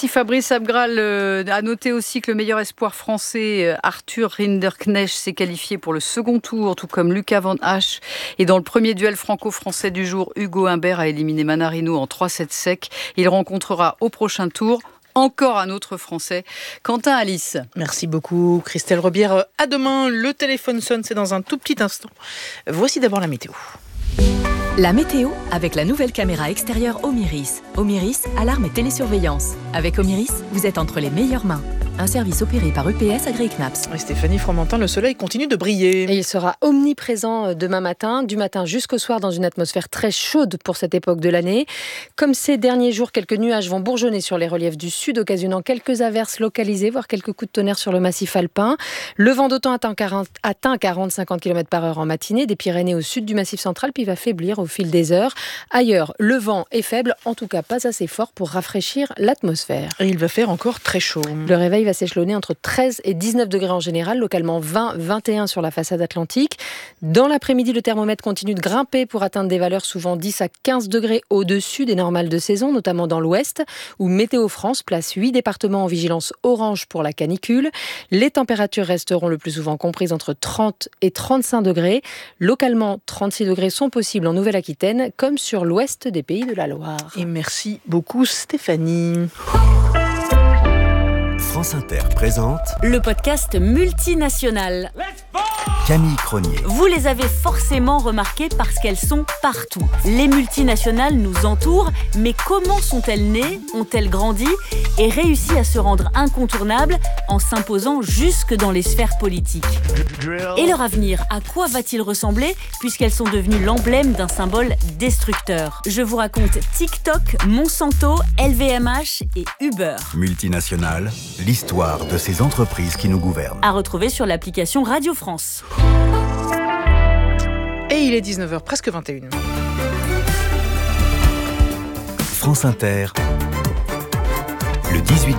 Merci Fabrice Abgral. À noter aussi que le meilleur espoir français, Arthur Rinderknecht, s'est qualifié pour le second tour, tout comme Lucas Van Hache. Et dans le premier duel franco-français du jour, Hugo Humbert a éliminé Manarino en 3-7 secs. Il rencontrera au prochain tour encore un autre Français, Quentin Alice. Merci beaucoup Christelle Rebière. À demain, le téléphone sonne, c'est dans un tout petit instant. Voici d'abord la météo. La météo avec la nouvelle caméra extérieure Omiris. Omiris, alarme et télésurveillance. Avec Omiris, vous êtes entre les meilleures mains. Un service opéré par EPS AgriKnaps. Et Stéphanie Fromentin, le soleil continue de briller. Et il sera omniprésent demain matin, du matin jusqu'au soir, dans une atmosphère très chaude pour cette époque de l'année. Comme ces derniers jours, quelques nuages vont bourgeonner sur les reliefs du sud, occasionnant quelques averses localisées, voire quelques coups de tonnerre sur le massif alpin. Le vent d'automne atteint 40-50 km/h en matinée, des Pyrénées au sud du massif central, puis va faiblir au fil des heures. Ailleurs, le vent est faible, en tout cas pas assez fort pour rafraîchir l'atmosphère. Et il va faire encore très chaud. Le réveil va s'échelonner entre 13 et 19 degrés en général, localement 20-21 sur la façade atlantique. Dans l'après-midi, le thermomètre continue de grimper pour atteindre des valeurs souvent 10 à 15 degrés au-dessus des normales de saison, notamment dans l'ouest, où Météo France place 8 départements en vigilance orange pour la canicule. Les températures resteront le plus souvent comprises entre 30 et 35 degrés. Localement, 36 degrés sont possibles en Nouvelle-Aquitaine, comme sur l'ouest des Pays de la Loire. Et merci beaucoup Stéphanie. France Inter présente Le podcast multinational. Camille Cronier. Vous les avez forcément remarquées parce qu'elles sont partout. Les multinationales nous entourent, mais comment sont-elles nées, ont-elles grandi et réussi à se rendre incontournables en s'imposant jusque dans les sphères politiques ? Et leur avenir, à quoi va-t-il ressembler puisqu'elles sont devenues l'emblème d'un symbole destructeur ? Je vous raconte TikTok, Monsanto, LVMH et Uber. Multinationale, l'histoire de ces entreprises qui nous gouvernent. À retrouver sur l'application Radio France. Et il est 19h, presque 21. France Inter, le 18-20,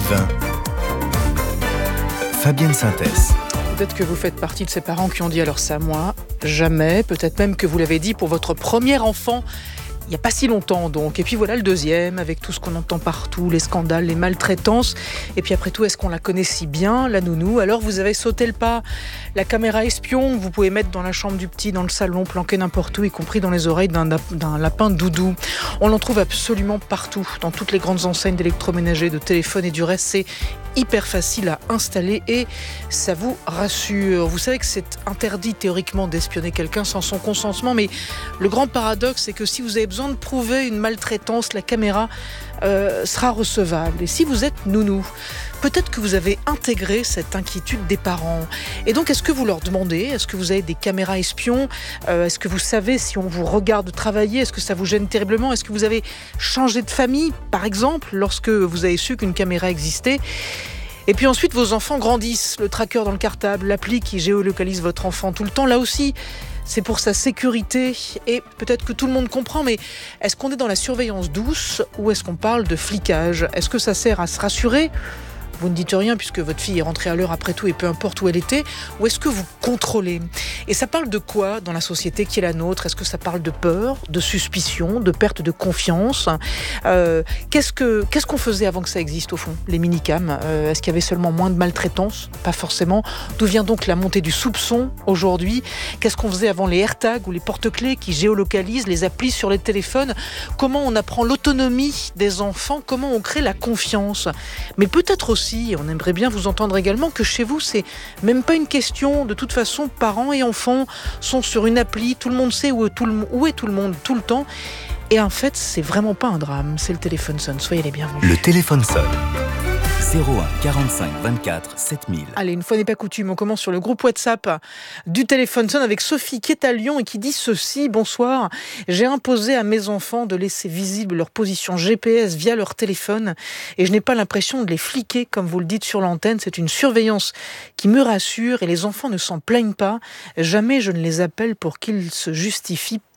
Fabienne Synthèse. Peut-être que vous faites partie de ces parents qui ont dit alors ça, moi, jamais. Peut-être même que vous l'avez dit pour votre premier enfant. Il n'y a pas si longtemps donc. Et puis voilà le deuxième, avec tout ce qu'on entend partout, les scandales, les maltraitances. Et puis après tout, est-ce qu'on la connaît si bien, la nounou ? Alors vous avez sauté le pas. La caméra espion, vous pouvez mettre dans la chambre du petit, dans le salon, planquer n'importe où, y compris dans les oreilles d'un lapin doudou. On l'en trouve absolument partout, dans toutes les grandes enseignes d'électroménager, de téléphone et du reste. C'est hyper facile à installer et ça vous rassure. Vous savez que c'est interdit théoriquement d'espionner quelqu'un sans son consentement, mais le grand paradoxe, c'est que si vous avez besoin de prouver une maltraitance, la caméra sera recevable. Et si vous êtes nounou, peut-être que vous avez intégré cette inquiétude des parents. Et donc, est-ce que vous leur demandez ? Est-ce que vous avez des caméras espions ? Est-ce que vous savez si on vous regarde travailler ? Est-ce que ça vous gêne terriblement ? Est-ce que vous avez changé de famille, par exemple, lorsque vous avez su qu'une caméra existait ? Et puis ensuite, vos enfants grandissent. Le tracker dans le cartable, l'appli qui géolocalise votre enfant tout le temps. Là aussi, c'est pour sa sécurité. Et peut-être que tout le monde comprend, mais est-ce qu'on est dans la surveillance douce ou est-ce qu'on parle de flicage ? Est-ce que ça sert à se rassurer ? Vous ne dites rien puisque votre fille est rentrée à l'heure après tout et peu importe où elle était, ou est-ce que vous contrôlez ? Et ça parle de quoi dans la société qui est la nôtre ? Est-ce que ça parle de peur, de suspicion, de perte de confiance ? Qu'est-ce qu'on faisait avant que ça existe au fond ? Les minicams, est-ce qu'il y avait seulement moins de maltraitance ? Pas forcément. D'où vient donc la montée du soupçon aujourd'hui ? Qu'est-ce qu'on faisait avant les AirTags ou les porte-clés qui géolocalisent les applis sur les téléphones ? Comment on apprend l'autonomie des enfants ? Comment on crée la confiance ? Mais peut-être aussi, on aimerait bien vous entendre également, que chez vous, c'est même pas une question. De toute façon, parents et enfants sont sur une appli, tout le monde sait où est tout le monde tout le temps. Et en fait, c'est vraiment pas un drame. C'est le téléphone sonne. Soyez les bienvenus. Le téléphone sonne. 01 45 24 7000. Allez, une fois n'est pas coutume, on commence sur le groupe WhatsApp du téléphone sonne avec Sophie qui est à Lyon et qui dit ceci. Bonsoir, j'ai imposé à mes enfants de laisser visible leur position GPS via leur téléphone et je n'ai pas l'impression de les fliquer comme vous le dites sur l'antenne. C'est une surveillance qui me rassure et les enfants ne s'en plaignent pas. Jamais je ne les appelle pour qu'ils se justifient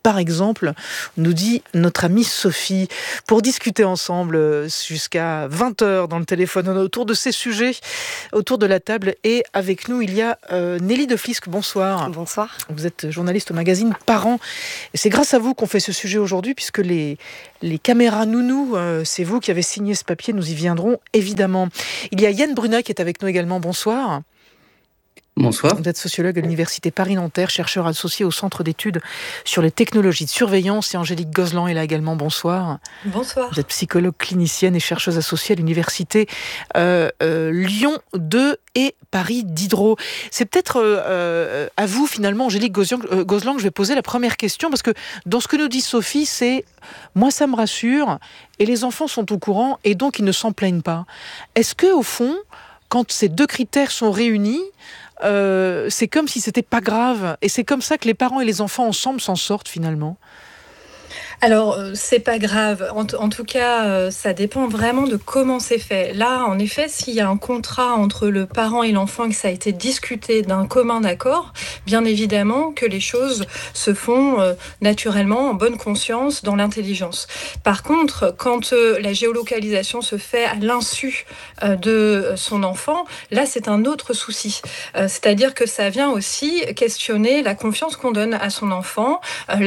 par exemple, nous dit notre amie Sophie. Pour discuter ensemble jusqu'à 20h dans le téléphone autour de ces sujets, autour de la table. Et avec nous, il y a Nelly de Flisque. Bonsoir. Bonsoir. Vous êtes journaliste au magazine Parents. Et c'est grâce à vous qu'on fait ce sujet aujourd'hui, puisque les caméras nounous, c'est vous qui avez signé ce papier. Nous y viendrons évidemment. Il y a Yann Brunat qui est avec nous également. Bonsoir. Bonsoir. Vous êtes sociologue à l'Université Paris-Nanterre, chercheur associé au Centre d'études sur les technologies de surveillance. Et Angélique Gozlan est là également. Bonsoir. Bonsoir. Vous êtes psychologue clinicienne et chercheuse associée à l'Université Lyon 2 et Paris Diderot. C'est peut-être à vous, finalement, Angélique Gozlan, que je vais poser la première question, parce que dans ce que nous dit Sophie, c'est « moi, ça me rassure, et les enfants sont au courant, et donc ils ne s'en plaignent pas ». Est-ce que, au fond, quand ces deux critères sont réunis, c'est comme si c'était pas grave, et c'est comme ça que les parents et les enfants ensemble s'en sortent finalement? Alors, c'est pas grave. En tout cas, ça dépend vraiment de comment c'est fait. Là, en effet, s'il y a un contrat entre le parent et l'enfant et que ça a été discuté d'un commun accord, bien évidemment que les choses se font naturellement, en bonne conscience, dans l'intelligence. Par contre, quand la géolocalisation se fait à l'insu de son enfant, là, c'est un autre souci. C'est-à-dire que ça vient aussi questionner la confiance qu'on donne à son enfant,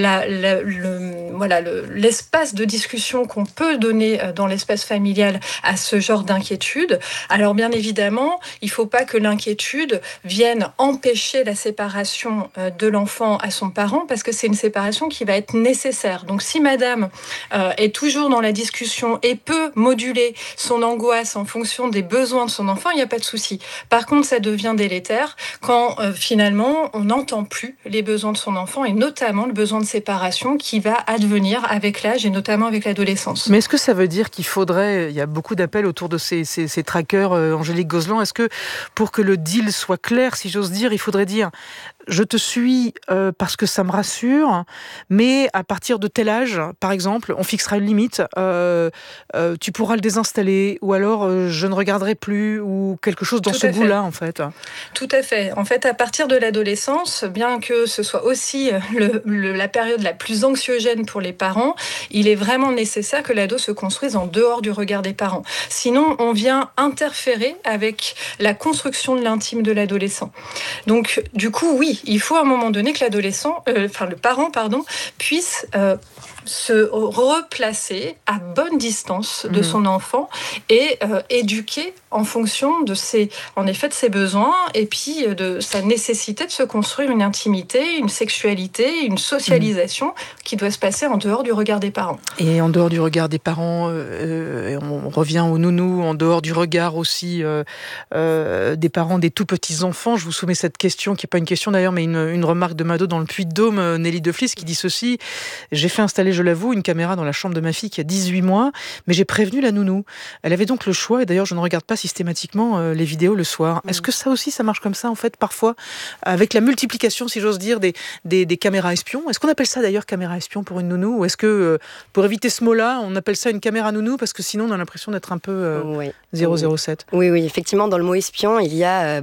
l'espace de discussion qu'on peut donner dans l'espace familial à ce genre d'inquiétude. Alors bien évidemment, il ne faut pas que l'inquiétude vienne empêcher la séparation de l'enfant à son parent, parce que c'est une séparation qui va être nécessaire. Donc si madame est toujours dans la discussion et peut moduler son angoisse en fonction des besoins de son enfant, il n'y a pas de souci. Par contre, ça devient délétère quand finalement on n'entend plus les besoins de son enfant, et notamment le besoin de séparation qui va advenir avec l'âge et notamment avec l'adolescence. Mais est-ce que ça veut dire qu'il faudrait, il y a beaucoup d'appels autour de ces trackers, Angélique Gozlan, est-ce que pour que le deal soit clair, si j'ose dire, il faudrait dire je te suis parce que ça me rassure, mais à partir de tel âge, par exemple, on fixera une limite, tu pourras le désinstaller, ou alors je ne regarderai plus, ou quelque chose dans ce goût-là, en fait. Tout à fait. En fait, à partir de l'adolescence, bien que ce soit aussi la période la plus anxiogène pour les parents, il est vraiment nécessaire que l'ado se construise en dehors du regard des parents. Sinon, on vient interférer avec la construction de l'intime de l'adolescent. Donc, du coup, oui, il faut à un moment donné que le parent, puisse se replacer à bonne distance de son enfant et éduquer en fonction de ses besoins, et puis de sa nécessité de se construire une intimité, une sexualité, une socialisation qui doit se passer en dehors du regard des parents. Et en dehors du regard des parents, on revient au nounou, en dehors du regard aussi des parents des tout petits enfants. Je vous soumets cette question, qui n'est pas une question d'ailleurs, mais une remarque de Mado dans le Puy-de-Dôme, Nelly de Flisque, qui dit ceci: j'ai fait installer, je l'avoue, une caméra dans la chambre de ma fille qui a 18 mois, mais j'ai prévenu la nounou. Elle avait donc le choix, et d'ailleurs je ne regarde pas systématiquement les vidéos le soir. Est-ce que ça aussi, ça marche comme ça, en fait, parfois, avec la multiplication, si j'ose dire, des caméras espions? Est-ce qu'on appelle ça d'ailleurs caméra espion pour une nounou, ou est-ce que, pour éviter ce mot-là, on appelle ça une caméra nounou, parce que sinon on a l'impression d'être un peu 007? Oui, effectivement, dans le mot espion, il y a,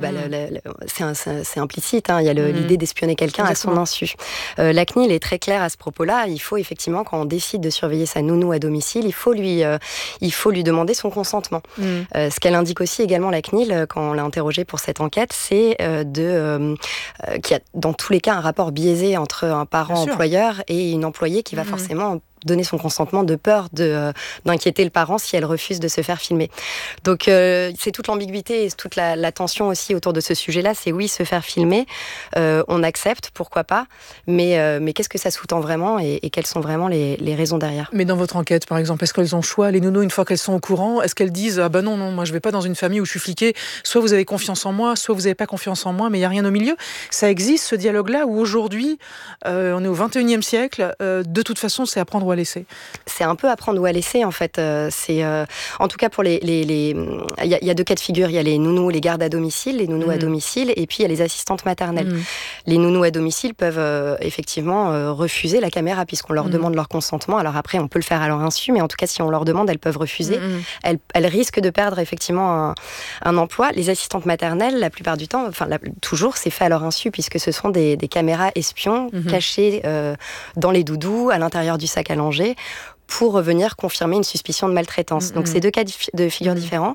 c'est implicite, il y a l'idée d'espionner quelqu'un à son insu. La CNIL est très claire à ce propos-là. Il faut effectivement, quand on décide de surveiller sa nounou à domicile, il faut lui demander son consentement. Ce qu'elle indique aussi également, la CNIL, quand on l'a interrogée pour cette enquête, c'est qu'il y a dans tous les cas un rapport biaisé entre un parent employeur et une employée qui va forcément donner son consentement de peur d'inquiéter le parent si elle refuse de se faire filmer. Donc c'est toute l'ambiguïté et toute la tension aussi autour de ce sujet-là. C'est oui, se faire filmer, on accepte, pourquoi pas, mais qu'est-ce que ça sous-tend vraiment, et quelles sont vraiment les raisons derrière? Mais dans votre enquête, par exemple, est-ce qu'elles ont le choix, les nounous, une fois qu'elles sont au courant? Est-ce qu'elles disent ah ben non, moi je vais pas dans une famille où je suis fliquée, soit vous avez confiance en moi, soit vous n'avez pas confiance en moi, mais il n'y a rien au milieu? Ça existe, ce dialogue-là, où aujourd'hui, on est au 21e siècle, de toute façon c'est à prendre ou à laisser ? C'est un peu à prendre ou à laisser, en fait. En tout cas, pour il y a 2 cas de figure. Il y a les nounous, les gardes à domicile, les nounous à domicile, et puis il y a les assistantes maternelles. Les nounous à domicile peuvent effectivement refuser la caméra, puisqu'on leur demande leur consentement. Alors après, on peut le faire à leur insu, mais en tout cas, si on leur demande, elles peuvent refuser. Elles risquent de perdre effectivement un emploi. Les assistantes maternelles, la plupart du temps, toujours, c'est fait à leur insu, puisque ce sont des caméras espions cachées dans les doudous, à l'intérieur du sac à langer, pour venir confirmer une suspicion de maltraitance. Donc c'est 2 cas de figure différents.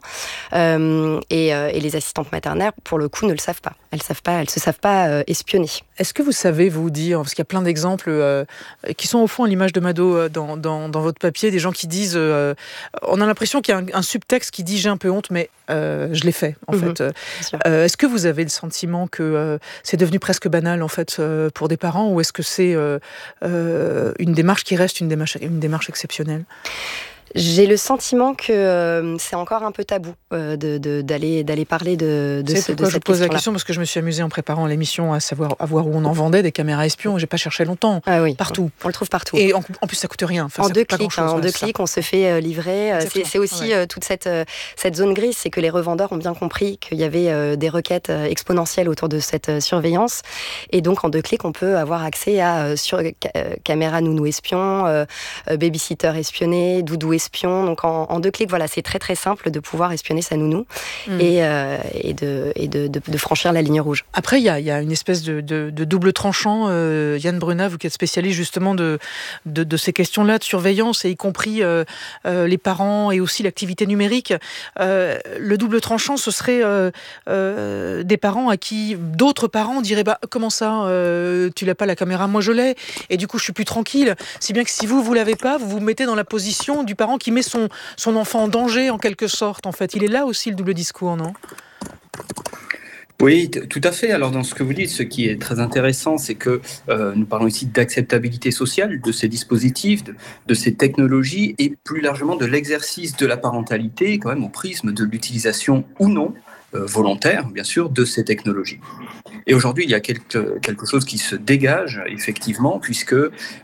Et les assistantes maternelles, pour le coup, ne le savent pas. Elles se savent pas espionner. Est-ce que vous savez vous dire, parce qu'il y a plein d'exemples qui sont au fond à l'image de Mado dans votre papier, des gens qui disent, on a l'impression qu'il y a un subtexte qui dit j'ai un peu honte, mais je l'ai fait en fait. Est-ce que vous avez le sentiment que c'est devenu presque banal en fait pour des parents, ou est-ce que c'est une démarche qui reste une démarche exceptionnelle ? J'ai le sentiment que c'est encore un peu tabou d'aller parler de cette question-là. Je pose la question parce que je me suis amusée en préparant l'émission à voir où on en vendait des caméras espions. J'ai pas cherché longtemps. Ah oui, partout. On le trouve partout. Et en plus, ça coûte rien. En 2 clics, on se fait livrer. C'est aussi toute cette zone grise, c'est que les revendeurs ont bien compris qu'il y avait des requêtes exponentielles autour de cette surveillance. Et donc, en 2 clics, on peut avoir accès à caméra nounou espion, babysitter espionné, doudou espion. Donc en 2 clics, voilà, c'est très très simple de pouvoir espionner sa nounou et de franchir la ligne rouge. Après, il y a une espèce de double tranchant. Yann Brunat, vous qui êtes spécialiste justement de ces questions-là de surveillance, et y compris les parents et aussi l'activité numérique. Le double tranchant, ce serait des parents à qui d'autres parents diraient comment ça, tu l'as pas la caméra, moi je l'ai, et du coup je suis plus tranquille. Si bien que si vous l'avez pas, vous vous mettez dans la position du parent qui met son enfant en danger en quelque sorte. En fait, il est là aussi le double discours, non ? Oui, tout à fait. Alors dans ce que vous dites, ce qui est très intéressant, c'est que nous parlons ici d'acceptabilité sociale de ces dispositifs, de ces technologies, et plus largement de l'exercice de la parentalité, quand même au prisme de l'utilisation ou non volontaire, bien sûr, de ces technologies. Et aujourd'hui, il y a quelque chose qui se dégage, effectivement, puisque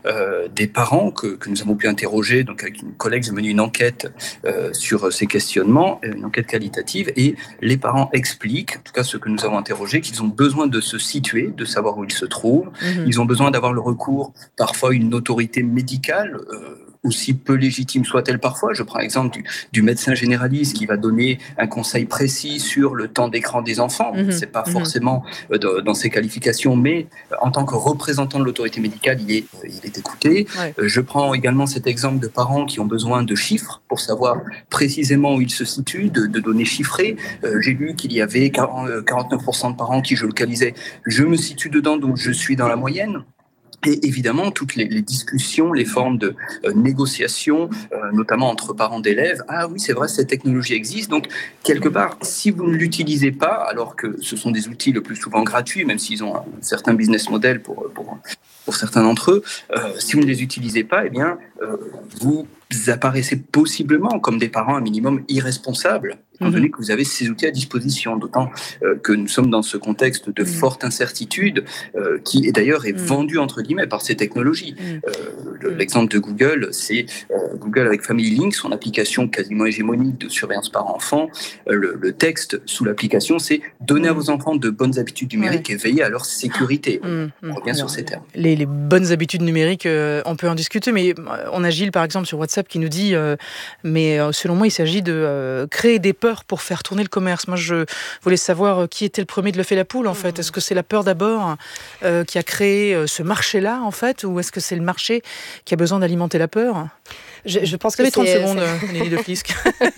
des parents que nous avons pu interroger, donc avec une collègue, j'ai mené une enquête sur ces questionnements, une enquête qualitative, et les parents expliquent, en tout cas ceux que nous avons interrogés, qu'ils ont besoin de se situer, de savoir où ils se trouvent. Ils ont besoin d'avoir le recours, parfois, à une autorité médicale, aussi peu légitime soit-elle parfois. Je prends l'exemple du médecin généraliste qui va donner un conseil précis sur le temps d'écran des enfants. C'est pas forcément dans ses qualifications, mais en tant que représentant de l'autorité médicale, il est écouté. Ouais. Je prends également cet exemple de parents qui ont besoin de chiffres pour savoir précisément où ils se situent, de données chiffrées. J'ai lu qu'il y avait 49% de parents qui géolocalisaient « je me situe dedans, donc je suis dans la moyenne ». Et évidemment, toutes les discussions, les formes de négociation, notamment entre parents d'élèves. Ah oui, c'est vrai, cette technologie existe. Donc, quelque part, si vous ne l'utilisez pas, alors que ce sont des outils le plus souvent gratuits, même s'ils ont un certain business model pour certains d'entre eux, si vous ne les utilisez pas, eh bien, vous apparaissez possiblement comme des parents un minimum irresponsables, étant donné que vous avez ces outils à disposition, d'autant que nous sommes dans ce contexte de forte incertitude qui est d'ailleurs vendu entre guillemets par ces technologies. L'exemple de Google, c'est Google avec Family Link, son application quasiment hégémonique de surveillance par enfant. Le texte sous l'application, c'est donner à vos enfants de bonnes habitudes numériques et veiller à leur sécurité. On revient sur ces termes. Les bonnes habitudes numériques, on peut en discuter, mais on a Gilles par exemple sur WhatsApp qui nous dit mais selon moi il s'agit de créer des peurs pour faire tourner le commerce. Moi je voulais savoir qui était le premier de l'œuf et la poule en fait. Est-ce que c'est la peur d'abord qui a créé ce marché-là en fait, ou est-ce que c'est le marché qui a besoin d'alimenter la peur ? Je pense que 30 secondes, Nelly de Flisque.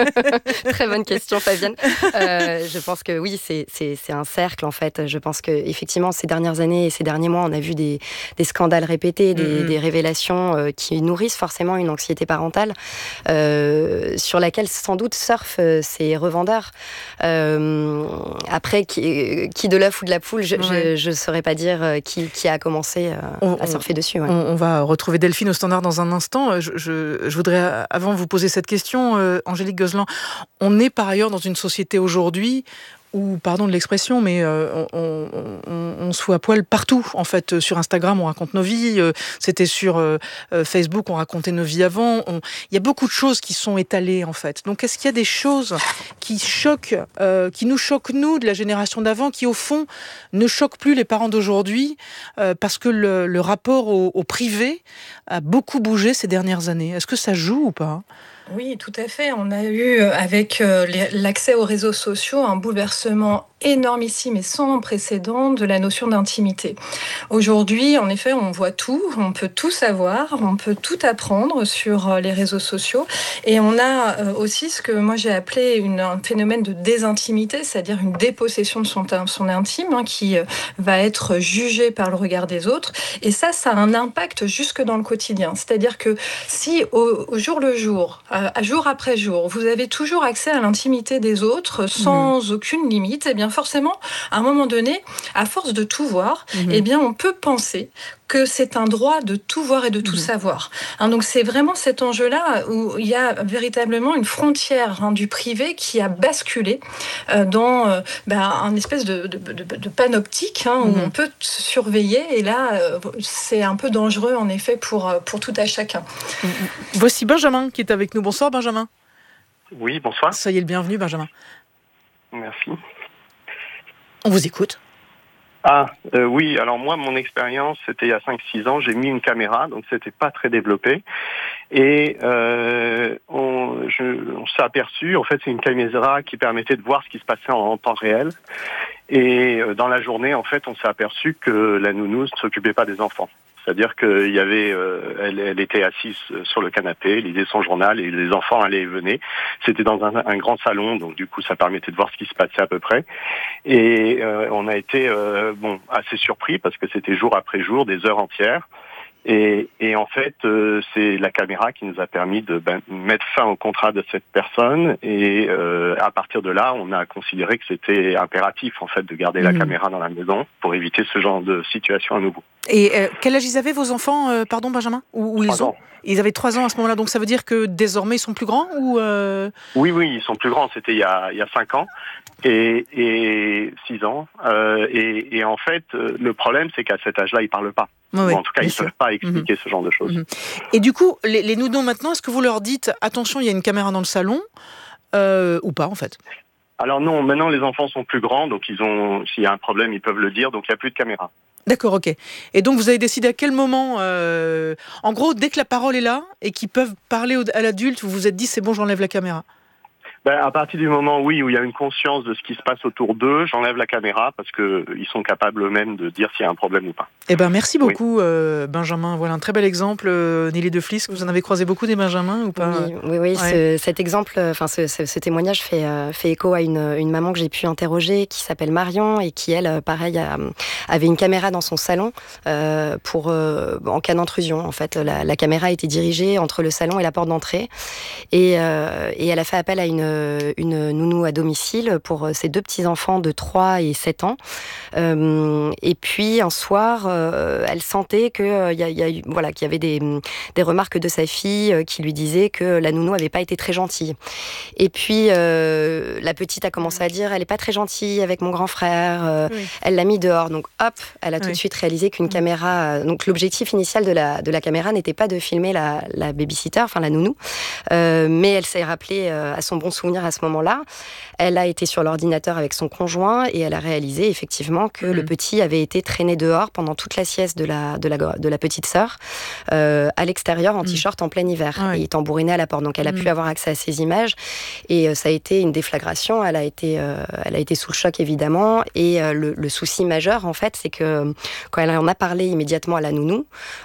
Très bonne question, Fabienne. Je pense que oui, c'est un cercle en fait. Je pense que effectivement, ces dernières années et ces derniers mois, on a vu des scandales répétés, des révélations qui nourrissent forcément une anxiété parentale sur laquelle sans doute surfent ces revendeurs. Après, qui de l'œuf ou de la poule, je ne saurais pas dire qui a commencé à surfer dessus. Ouais. On va retrouver Delphine au standard dans un instant. Je voudrais, avant vous poser cette question, Angélique Gozlan, on est par ailleurs dans une société aujourd'hui où, pardon de l'expression, mais on se fout à poil partout. En fait, sur Instagram, on raconte nos vies. C'était sur Facebook, on racontait nos vies avant. Il y a beaucoup de choses qui sont étalées, en fait. Donc, est-ce qu'il y a des choses qui nous choquent, nous, de la génération d'avant, qui, au fond, ne choquent plus les parents d'aujourd'hui, parce que le rapport au privé a beaucoup bougé ces dernières années. Est-ce que ça joue ou pas ? Oui, tout à fait. On a eu, avec l'accès aux réseaux sociaux, un bouleversement énormissime et sans précédent de la notion d'intimité. Aujourd'hui, en effet, on voit tout, on peut tout savoir, on peut tout apprendre sur les réseaux sociaux. Et on a aussi ce que moi j'ai appelé un phénomène de désintimité, c'est-à-dire une dépossession de son intime, qui va être jugé par le regard des autres. Et ça a un impact jusque dans le quotidien. C'est-à-dire que si au jour le jour, jour après jour, vous avez toujours accès à l'intimité des autres sans aucune limite, eh bien forcément, à un moment donné, à force de tout voir, eh bien on peut penser que c'est un droit de tout voir et de tout savoir. Donc c'est vraiment cet enjeu-là où il y a véritablement une frontière du privé qui a basculé dans un espèce de panoptique où on peut se surveiller, et là c'est un peu dangereux en effet pour tout à chacun. Voici Benjamin qui est avec nous. Bonsoir Benjamin. Oui, bonsoir. Soyez le bienvenu Benjamin. Merci. On vous écoute. Oui, alors moi, mon expérience, c'était il y a 5-6 ans, j'ai mis une caméra, donc c'était pas très développé. Et on s'est aperçu, en fait, c'est une caméra qui permettait de voir ce qui se passait en temps réel. Et dans la journée, en fait, on s'est aperçu que la nounou ne s'occupait pas des enfants. C'est-à-dire qu'il y avait, elle était assise sur le canapé, lisait son journal et les enfants allaient et venaient. C'était dans un grand salon, donc du coup ça permettait de voir ce qui se passait à peu près. Et on a été assez surpris parce que c'était jour après jour, des heures entières. Et en fait, c'est la caméra qui nous a permis de mettre fin au contrat de cette personne. Et à partir de là, on a considéré que c'était impératif en fait de garder la caméra dans la maison pour éviter ce genre de situation à nouveau. Et quel âge ils avaient vos enfants, pardon Benjamin, ou ils ont ? Ils avaient 3 ans à ce moment-là, donc ça veut dire que désormais ils sont plus grands ou Oui, ils sont plus grands. C'était il y a 5 ans et 6 ans. Et en fait, le problème, c'est qu'à cet âge-là, ils parlent pas. Oui, en tout cas, ils ne peuvent pas expliquer ce genre de choses. Et du coup, les nounous maintenant, est-ce que vous leur dites attention, il y a une caméra dans le salon ou pas en fait ? Alors non, maintenant les enfants sont plus grands, donc s'il y a un problème, ils peuvent le dire, donc il n'y a plus de caméra. D'accord, ok. Et donc vous avez décidé à quel moment, en gros, dès que la parole est là et qu'ils peuvent parler à l'adulte, vous vous êtes dit c'est bon, j'enlève la caméra ? À partir du moment, où il y a une conscience de ce qui se passe autour d'eux, j'enlève la caméra parce qu'ils sont capables eux-mêmes de dire s'il y a un problème ou pas. Merci beaucoup, Benjamin. Voilà un très bel exemple. Nelly de Flisk, vous en avez croisé beaucoup des Benjamins ou pas ? Oui. Ouais. Cet exemple, ce témoignage fait écho à une maman que j'ai pu interroger qui s'appelle Marion et qui, elle, pareil, avait une caméra dans son salon en cas d'intrusion. En fait, la caméra a été dirigée entre le salon et la porte d'entrée et elle a fait appel à une nounou à domicile pour ses 2 petits-enfants de 3 et 7 ans. Et puis, un soir, elle sentait qu'il y avait des remarques de sa fille qui lui disaient que la nounou n'avait pas été très gentille. Et puis, la petite a commencé à dire « elle n'est pas très gentille avec mon grand frère ». Elle l'a mis dehors. Donc, hop, elle a tout de suite réalisé qu'une caméra... donc, l'objectif initial de la caméra n'était pas de filmer la babysitter, enfin la nounou, mais elle s'est rappelée à son bon souvenir à ce moment-là. Elle a été sur l'ordinateur avec son conjoint et elle a réalisé effectivement que le petit avait été traîné dehors pendant toute la sieste de la petite sœur à l'extérieur en t-shirt en plein hiver et tambouriné à la porte. Donc elle a pu avoir accès à ces images et ça a été une déflagration. Elle a été sous le choc évidemment et le souci majeur en fait c'est que quand elle en a parlé immédiatement à la nounou,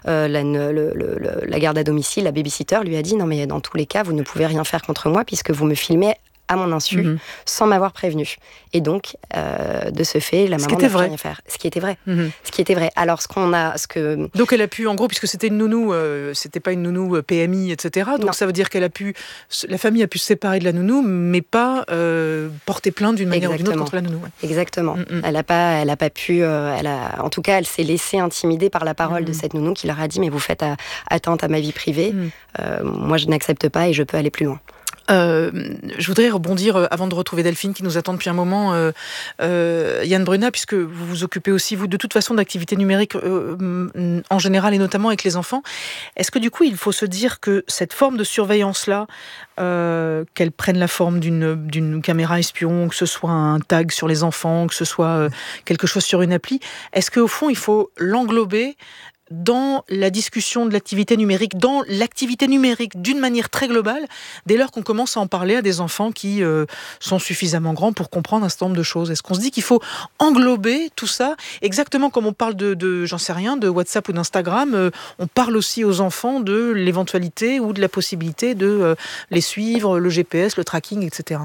la garde à domicile, la babysitter lui a dit non mais dans tous les cas vous ne pouvez rien faire contre moi puisque vous me filmez à mon insu, sans m'avoir prévenu. Et donc, de ce fait, la maman n'a pu rien faire. Ce qui était vrai. Ce qui était vrai. Alors, Donc, elle a pu, en gros, puisque c'était une nounou, c'était pas une nounou PMI, etc. Donc, ça veut dire la famille a pu se séparer de la nounou, mais pas porter plainte d'une manière ou d'une autre contre la nounou. Ouais. Exactement. Elle a pas pu. En tout cas, elle s'est laissée intimider par la parole de cette nounou qui leur a dit mais vous faites atteinte à ma vie privée. Moi, je n'accepte pas et je peux aller plus loin. Je voudrais rebondir, avant de retrouver Delphine qui nous attend depuis un moment, Yann Brunat, puisque vous vous occupez aussi, vous, de toute façon, d'activités numériques en général et notamment avec les enfants. Est-ce que du coup, il faut se dire que cette forme de surveillance-là, qu'elle prenne la forme d'une caméra espion, que ce soit un tag sur les enfants, que ce soit quelque chose sur une appli, est-ce qu'au fond, il faut l'englober dans la discussion de l'activité numérique, dans l'activité numérique d'une manière très globale, dès lors qu'on commence à en parler à des enfants qui sont suffisamment grands pour comprendre un certain nombre de choses? Est-ce qu'on se dit qu'il faut englober tout ça, exactement comme on parle j'en sais rien, de WhatsApp ou d'Instagram, on parle aussi aux enfants de l'éventualité ou de la possibilité de les suivre, le GPS, le tracking, etc.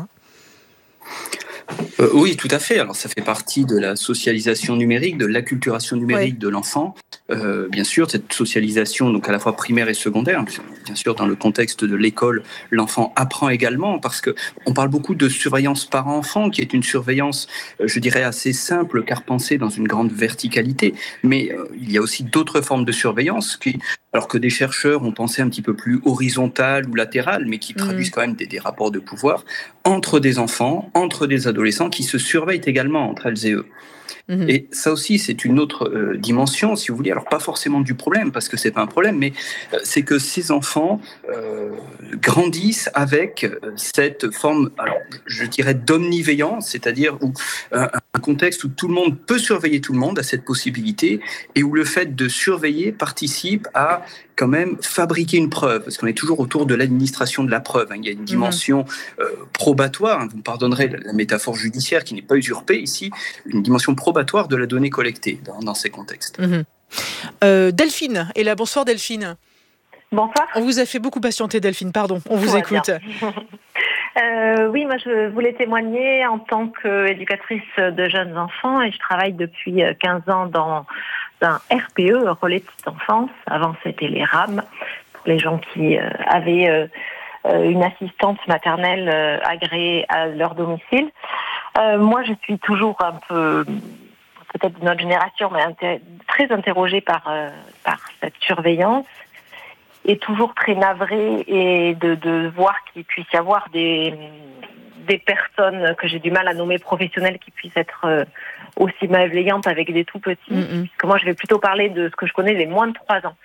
Oui, tout à fait. Alors, ça fait partie de la socialisation numérique, de l'acculturation numérique de l'enfant. Bien sûr, cette socialisation, donc à la fois primaire et secondaire, bien sûr, dans le contexte de l'école, l'enfant apprend également, parce que on parle beaucoup de surveillance par enfant, qui est une surveillance, je dirais, assez simple, car pensée dans une grande verticalité. Mais il y a aussi d'autres formes de surveillance alors que des chercheurs ont pensé un petit peu plus horizontales ou latérales, mais qui traduisent quand même des rapports de pouvoir entre des enfants, entre des adolescents qui se surveillent également entre elles et eux. Et ça aussi, c'est une autre dimension, si vous voulez. Alors, pas forcément du problème, parce que c'est pas un problème, mais c'est que ces enfants grandissent avec cette forme, alors, je dirais, d'omniveillance, c'est-à-dire un contexte où tout le monde peut surveiller tout le monde, à cette possibilité, et où le fait de surveiller participe à quand même fabriquer une preuve, parce qu'on est toujours autour de l'administration de la preuve. Il y a une dimension probatoire, vous me pardonnerez la métaphore judiciaire qui n'est pas usurpée ici, une dimension probatoire de la donnée collectée dans ces contextes. Delphine est là. Bonsoir Delphine. Bonsoir. On vous a fait beaucoup patienter Delphine, pardon, on vous écoute. Oui, moi je voulais témoigner en tant qu'éducatrice de jeunes enfants et je travaille depuis 15 ans dans un RPE, un relais de petite enfance. Avant c'était les RAM, pour les gens qui avaient une assistante maternelle agréée à leur domicile. Moi je suis toujours un peu, peut-être de notre génération, mais très interrogée par cette surveillance. Et toujours très navrée et de voir qu'il puisse y avoir des personnes que j'ai du mal à nommer professionnelles qui puissent être aussi malveillantes avec des tout petits. Parce que moi, je vais plutôt parler de ce que je connais, les moins de 3 ans.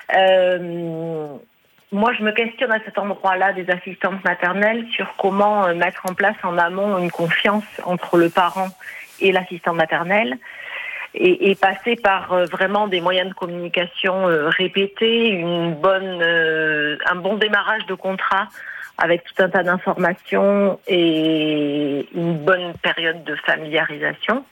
Moi, je me questionne à cet endroit-là des assistantes maternelles sur comment mettre en place en amont une confiance entre le parent et l'assistante maternelle. Et passer par vraiment des moyens de communication répétés, un bon démarrage de contrat avec tout un tas d'informations et une bonne période de familiarisation.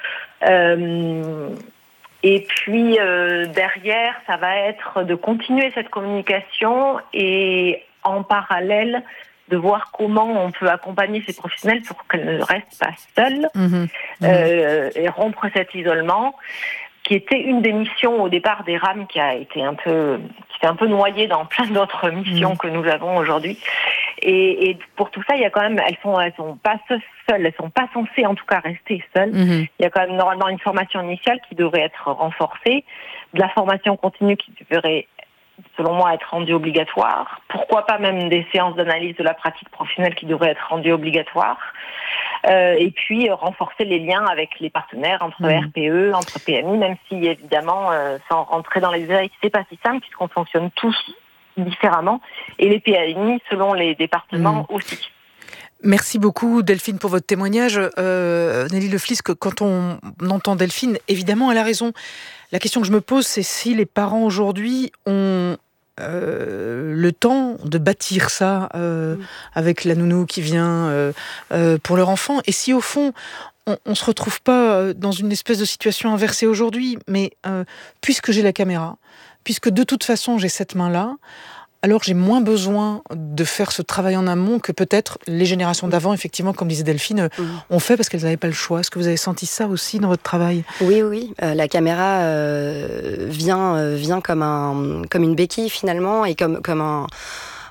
Et puis derrière, ça va être de continuer cette communication et en parallèle de voir comment on peut accompagner ces professionnels pour qu'elles ne restent pas seules et rompre cet isolement, qui était une des missions au départ des RAM, qui était un peu noyée dans plein d'autres missions que nous avons aujourd'hui. Et pour tout ça, il y a quand même, elles sont pas seules, elles sont pas censées en tout cas rester seules. Il y a quand même normalement une formation initiale qui devrait être renforcée, de la formation continue qui devrait, selon moi, être rendue obligatoire. Pourquoi pas même des séances d'analyse de la pratique professionnelle qui devraient être rendues obligatoires. Et puis renforcer les liens avec les partenaires entre RPE, entre PMI, même si évidemment, sans rentrer dans les détails, c'est pas si simple puisqu'on fonctionne tous différemment. Et les PMI, selon les départements aussi. Merci beaucoup Delphine pour votre témoignage. Nelly Le Flisque, quand on entend Delphine, évidemment elle a raison. La question que je me pose, c'est si les parents aujourd'hui ont le temps de bâtir ça avec la nounou qui vient pour leur enfant, et si au fond on se retrouve pas dans une espèce de situation inversée aujourd'hui, mais puisque j'ai la caméra, puisque de toute façon j'ai cette main-là, alors j'ai moins besoin de faire ce travail en amont que peut-être les générations d'avant, effectivement, comme disait Delphine, ont fait parce qu'elles n'avaient pas le choix. Est-ce que vous avez senti ça aussi dans votre travail ? Oui. La caméra vient comme une béquille finalement et comme un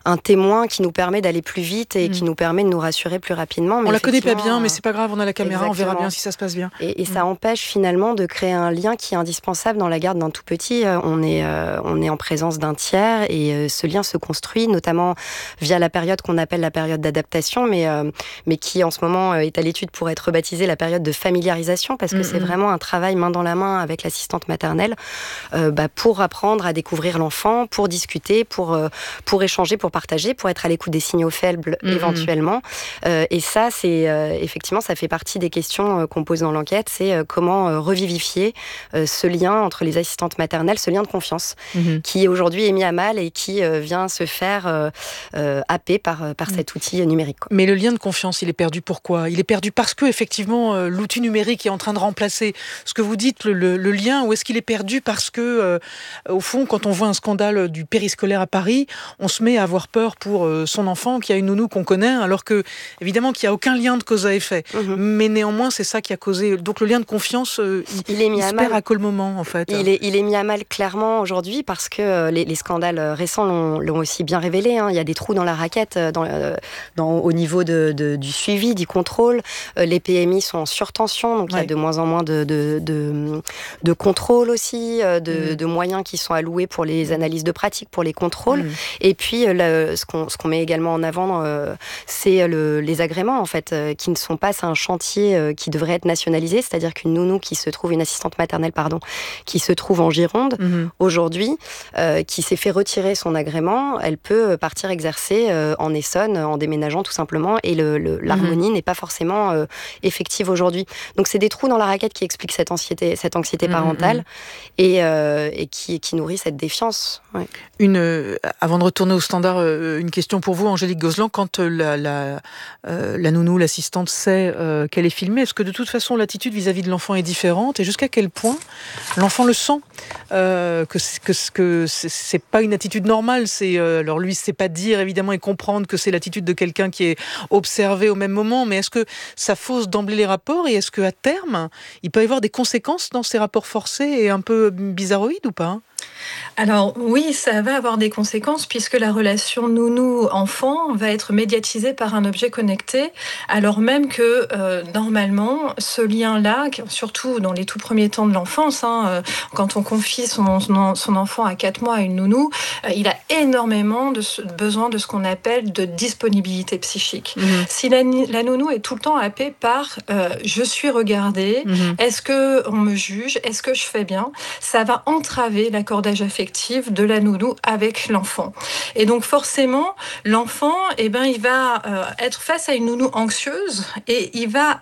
témoin qui nous permet d'aller plus vite et qui nous permet de nous rassurer plus rapidement. Mais on la connaît pas bien, mais c'est pas grave, on a la caméra, exactement. On verra bien si ça se passe bien. Et ça empêche finalement de créer un lien qui est indispensable dans la garde d'un tout petit. On est en présence d'un tiers et ce lien se construit notamment via la période qu'on appelle la période d'adaptation, mais qui en ce moment est à l'étude pour être rebaptisée la période de familiarisation, parce que c'est vraiment un travail main dans la main avec l'assistante maternelle pour apprendre à découvrir l'enfant, pour discuter, pour échanger, pour partager, pour être à l'écoute des signaux faibles éventuellement. Et ça, c'est effectivement, ça fait partie des questions qu'on pose dans l'enquête, c'est comment revivifier ce lien entre les assistantes maternelles, ce lien de confiance qui aujourd'hui est mis à mal et qui vient se faire happer par cet outil numérique. Mais le lien de confiance, il est perdu pourquoi ? Il est perdu parce que effectivement l'outil numérique est en train de remplacer ce que vous dites, le lien, ou est-ce qu'il est perdu parce que au fond, quand on voit un scandale du périscolaire à Paris, on se met à avoir peur pour son enfant qui a une nounou qu'on connaît, alors que évidemment qu'il n'y a aucun lien de cause à effet. Mais néanmoins, c'est ça qui a causé. Donc le lien de confiance, il se perd à quel moment en fait ? Il est mis à mal clairement aujourd'hui parce que les scandales récents l'ont aussi bien révélé. Il y a des trous dans la raquette au niveau du suivi, du contrôle. Les PMI sont en surtension, donc il y a de moins en moins de contrôle aussi, de moyens qui sont alloués pour les analyses de pratique, pour les contrôles. Et puis ce qu'on met également en avant, c'est les agréments en fait, qui ne sont pas, c'est un chantier qui devrait être nationalisé, c'est-à-dire qu'une nounou une assistante maternelle qui se trouve en Gironde aujourd'hui, qui s'est fait retirer son agrément, elle peut partir exercer en Essonne en déménageant tout simplement, et l'harmonie n'est pas forcément effective aujourd'hui. Donc c'est des trous dans la raquette qui expliquent cette anxiété parentale et qui nourrit cette défiance. Avant de retourner au standard, une question pour vous, Angélique Gozlan. Quand la nounou, l'assistante sait qu'elle est filmée, est-ce que de toute façon l'attitude vis-à-vis de l'enfant est différente, et jusqu'à quel point l'enfant le sent, que c'est pas une attitude normale, alors lui c'est pas dire évidemment et comprendre que c'est l'attitude de quelqu'un qui est observé au même moment, mais est-ce que ça fausse d'emblée les rapports, et est-ce qu'à terme il peut y avoir des conséquences dans ces rapports forcés et un peu bizarroïdes ou pas ? Alors oui, ça va avoir des conséquences puisque la relation nounou-enfant va être médiatisée par un objet connecté, alors même que normalement, ce lien-là, surtout dans les tout premiers temps de l'enfance, quand on confie son enfant à 4 mois à une nounou, il a énormément besoin de ce qu'on appelle de disponibilité psychique. Si la nounou est tout le temps happée par je suis regardée, est-ce qu'on me juge, est-ce que je fais bien, ça va entraver l'accordage affectif de la nounou avec l'enfant. Et donc forcément, l'enfant, il va être face à une nounou anxieuse et il va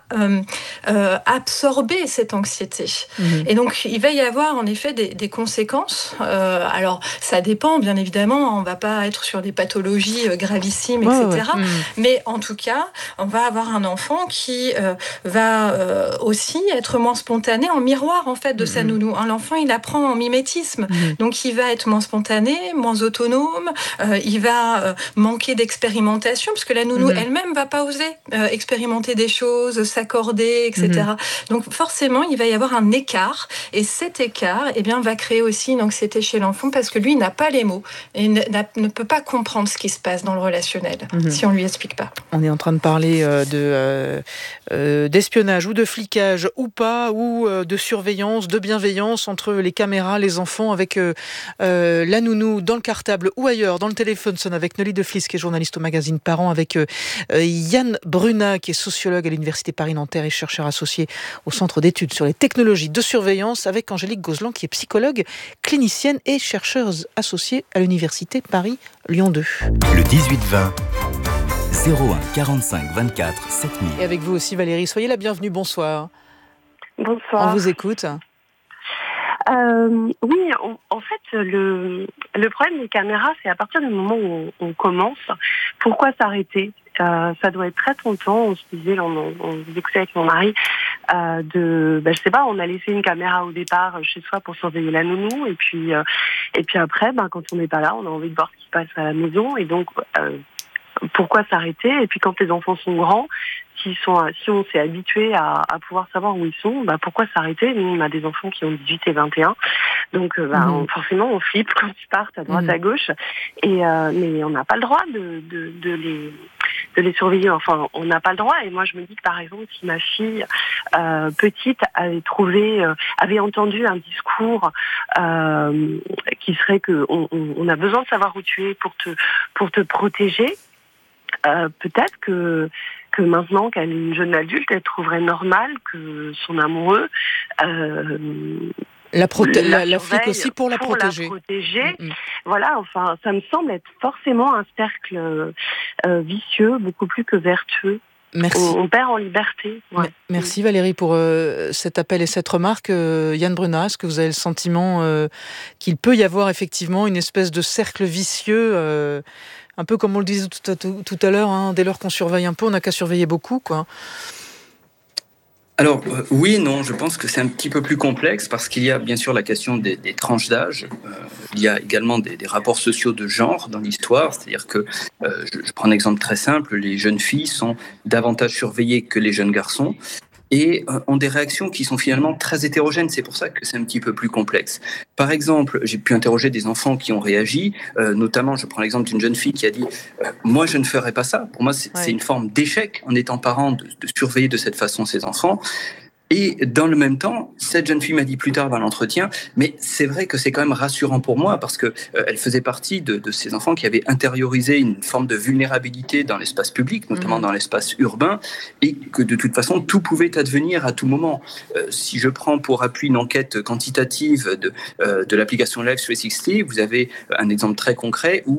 absorber cette anxiété. Et donc il va y avoir en effet des conséquences. Alors ça dépend, bien évidemment, on ne va pas être sur des pathologies gravissimes, etc. Mais en tout cas, on va avoir un enfant qui va aussi être moins spontané en miroir en fait de sa nounou. L'enfant, il apprend en mimétisme. Donc il va être moins spontané, moins autonome, il va manquer d'expérimentation, parce que la nounou elle-même va pas oser expérimenter des choses, s'accorder, etc. Donc forcément, il va y avoir un écart, et cet écart va créer aussi une anxiété chez l'enfant, parce que lui, il n'a pas les mots, et ne peut pas comprendre ce qui se passe dans le relationnel, si on lui explique pas. On est en train de parler d'espionnage ou de flicage ou pas, ou de surveillance, de bienveillance entre les caméras, les enfants, avec la nounou dans le cartable ou ailleurs, dans le téléphone sonne, avec Nolly Deflis, qui est journaliste au magazine Parents, avec Yann Brunat, qui est sociologue à l'Université Paris-Nanterre et chercheur associé au Centre d'études sur les technologies de surveillance, avec Angélique Gozlan, qui est psychologue, clinicienne et chercheuse associée à l'Université Paris-Lyon 2. Le 18-20, 01 45 24 7000. Et avec vous aussi, Valérie, soyez la bienvenue, bonsoir. Bonsoir. On vous écoute. Oui, en fait, le problème des caméras, c'est à partir du moment où on commence, pourquoi s'arrêter ? Ça doit être très tentant. On se disait, on discutait avec mon mari, je sais pas, on a laissé une caméra au départ chez soi pour surveiller la nounou, et puis après, quand on n'est pas là, on a envie de voir ce qui passe à la maison, et donc pourquoi s'arrêter ? Et puis quand les enfants sont grands, si on s'est habitué à pouvoir savoir où ils sont, pourquoi s'arrêter? Nous, on a des enfants qui ont 18 et 21, donc forcément on flippe quand ils partent à droite à gauche, mais on n'a pas le droit de les surveiller. Enfin, on n'a pas le droit. Et moi, je me dis que par exemple, si ma fille petite avait entendu un discours qui serait que on a besoin de savoir où tu es pour te protéger, peut-être que maintenant qu'elle est une jeune adulte, elle trouverait normal que son amoureux la flic aussi pour la protéger. Voilà, enfin, ça me semble être forcément un cercle vicieux, beaucoup plus que vertueux. Merci. On perd en liberté. Ouais. Merci Valérie pour cet appel et cette remarque. Yann Brunat, est-ce que vous avez le sentiment qu'il peut y avoir effectivement une espèce de cercle vicieux, un peu comme on le disait tout à l'heure, dès lors qu'on surveille un peu, on n'a qu'à surveiller beaucoup, quoi. Alors, oui et non, je pense que c'est un petit peu plus complexe parce qu'il y a bien sûr la question des tranches d'âge. Il y a également des rapports sociaux de genre dans l'histoire. C'est-à-dire que, je prends un exemple très simple, les jeunes filles sont davantage surveillées que les jeunes garçons et ont des réactions qui sont finalement très hétérogènes. C'est pour ça que c'est un petit peu plus complexe. Par exemple, j'ai pu interroger des enfants qui ont réagi, notamment, je prends l'exemple d'une jeune fille qui a dit « Moi, je ne ferais pas ça. Pour moi, c'est une forme d'échec en étant parent de surveiller de cette façon ses enfants. » Et dans le même temps, cette jeune fille m'a dit plus tard dans l'entretien, mais c'est vrai que c'est quand même rassurant pour moi parce que elle faisait partie de ces enfants qui avaient intériorisé une forme de vulnérabilité dans l'espace public, notamment dans l'espace urbain, et que de toute façon tout pouvait advenir à tout moment. Si je prends pour appui une enquête quantitative de l'application Life 360, vous avez un exemple très concret où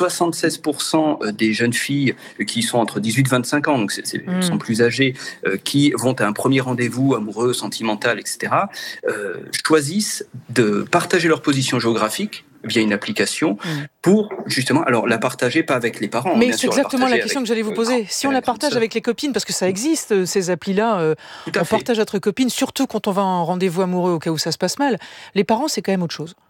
76% des jeunes filles qui sont entre 18 et 25 ans, donc sont plus âgées, qui vont à un premier rendez-vous amoureux, sentimental, etc., choisissent de partager leur position géographique via une application pour justement, alors la partager pas avec les parents. Mais c'est exactement la question que j'allais vous poser. Si on la partage avec les copines, parce que ça existe, ces applis-là, on partage entre copines, surtout quand on va en rendez-vous amoureux au cas où ça se passe mal. Les parents, c'est quand même autre chose.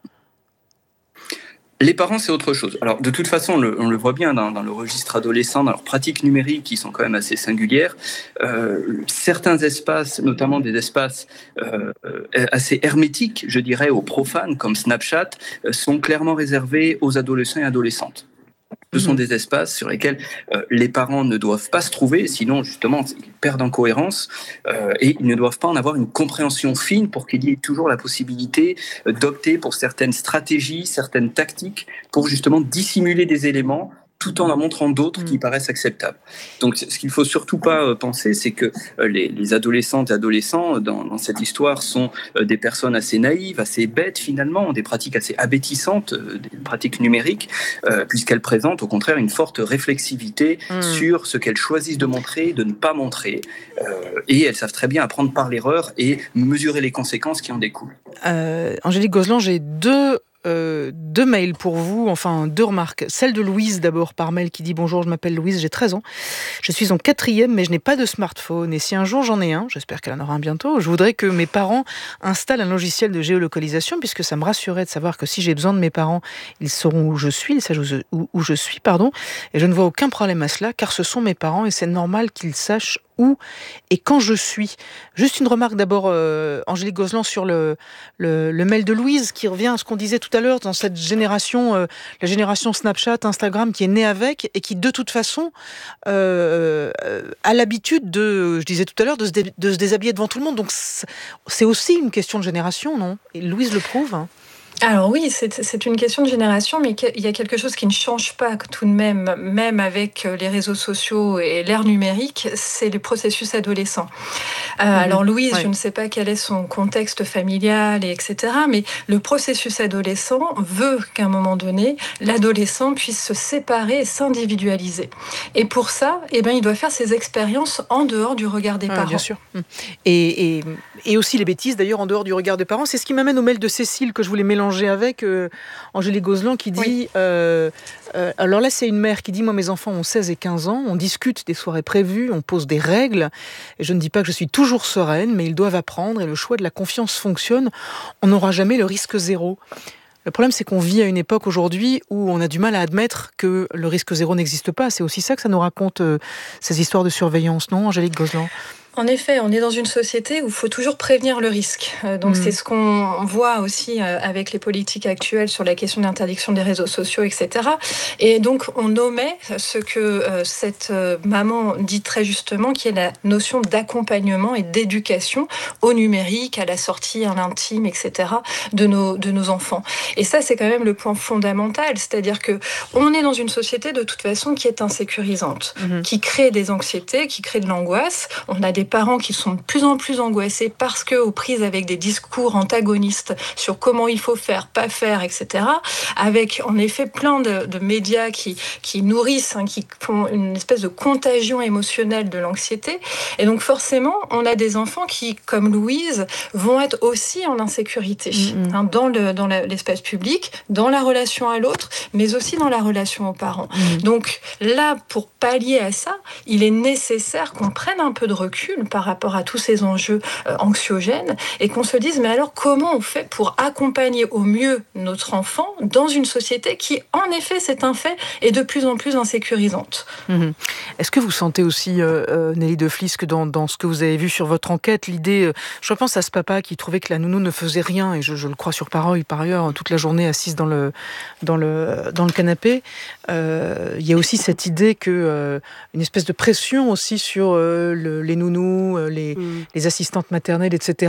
Les parents, c'est autre chose. Alors, de toute façon, on le voit bien dans le registre adolescent, dans leurs pratiques numériques qui sont quand même assez singulières. Certains espaces, notamment des espaces assez hermétiques, je dirais, aux profanes, comme Snapchat, sont clairement réservés aux adolescents et adolescentes. Ce sont des espaces sur lesquels les parents ne doivent pas se trouver, sinon justement ils perdent en cohérence et ils ne doivent pas en avoir une compréhension fine pour qu'il y ait toujours la possibilité d'opter pour certaines stratégies, certaines tactiques pour justement dissimuler des éléments tout en montrant d'autres qui paraissent acceptables. Donc ce qu'il ne faut surtout pas penser, c'est que les adolescentes et adolescents dans cette histoire sont des personnes assez naïves, assez bêtes finalement, ont des pratiques assez abétissantes, des pratiques numériques, puisqu'elles présentent au contraire une forte réflexivité sur ce qu'elles choisissent de montrer, de ne pas montrer, et elles savent très bien apprendre par l'erreur et mesurer les conséquences qui en découlent. Angélique Gozlan, j'ai deux mails pour vous, enfin 2 remarques. Celle de Louise d'abord par mail qui dit « Bonjour, je m'appelle Louise, j'ai 13 ans. Je suis en 4e mais je n'ai pas de smartphone et si un jour j'en ai un, j'espère qu'elle en aura un bientôt, je voudrais que mes parents installent un logiciel de géolocalisation puisque ça me rassurait de savoir que si j'ai besoin de mes parents, ils sauront où je suis, ils sachent où je suis, et je ne vois aucun problème à cela car ce sont mes parents et c'est normal qu'ils sachent où et quand je suis. » Juste une remarque d'abord, Angélique Gozlan, sur le mail de Louise qui revient à ce qu'on disait tout à l'heure dans cette génération, la génération Snapchat, Instagram qui est née avec et qui de toute façon a l'habitude je disais tout à l'heure, de se déshabiller devant tout le monde. Donc c'est aussi une question de génération, non ? Et Louise le prouve. Alors oui, c'est une question de génération, mais il y a quelque chose qui ne change pas tout de même avec les réseaux sociaux et l'ère numérique, c'est le processus adolescent. Alors Louise, je ne sais pas quel est son contexte familial, etc., mais le processus adolescent veut qu'à un moment donné, l'adolescent puisse se séparer et s'individualiser. Et pour ça, il doit faire ses expériences en dehors du regard des parents. Bien sûr. Et aussi les bêtises, d'ailleurs, en dehors du regard des parents. C'est ce qui m'amène au mail de Cécile que je voulais mélanger avec Angélique Gozlan qui dit alors là c'est une mère qui dit « Moi mes enfants ont 16 et 15 ans, on discute des soirées prévues, on pose des règles et je ne dis pas que je suis toujours sereine mais ils doivent apprendre et le choix de la confiance fonctionne, on n'aura jamais le risque zéro ». Le problème, c'est qu'on vit à une époque aujourd'hui où on a du mal à admettre que le risque zéro n'existe pas. C'est aussi ça que ça nous raconte, ces histoires de surveillance, non, Angélique Gozlan ? En effet, on est dans une société où il faut toujours prévenir le risque. Donc c'est ce qu'on voit aussi avec les politiques actuelles sur la question de l'interdiction des réseaux sociaux, etc. Et donc on omet ce que cette maman dit très justement, qui est la notion d'accompagnement et d'éducation au numérique, à la sortie, à l'intime, etc. de nos enfants. Et ça, c'est quand même le point fondamental. C'est-à-dire que on est dans une société de toute façon qui est insécurisante, qui crée des anxiétés, qui crée de l'angoisse. On a des parents qui sont de plus en plus angoissés parce que aux prises avec des discours antagonistes sur comment il faut faire, pas faire, etc. Avec en effet plein de médias qui nourrissent, qui font une espèce de contagion émotionnelle de l'anxiété. Et donc forcément, on a des enfants qui, comme Louise, vont être aussi en insécurité dans l'espace public, dans la relation à l'autre, mais aussi dans la relation aux parents. Donc là, pour pallier à ça, il est nécessaire qu'on prenne un peu de recul par rapport à tous ces enjeux anxiogènes et qu'on se dise, mais alors comment on fait pour accompagner au mieux notre enfant dans une société qui, en effet, c'est un fait, est de plus en plus insécurisante. Est-ce que vous sentez aussi, Nelly de Flies, que dans ce que vous avez vu sur votre enquête, l'idée, je repense à ce papa qui trouvait que la nounou ne faisait rien, et je le crois sur parole, par ailleurs, toute la journée assise dans le canapé, il y a aussi cette idée que une espèce de pression aussi sur les nounous, les assistantes maternelles, etc.,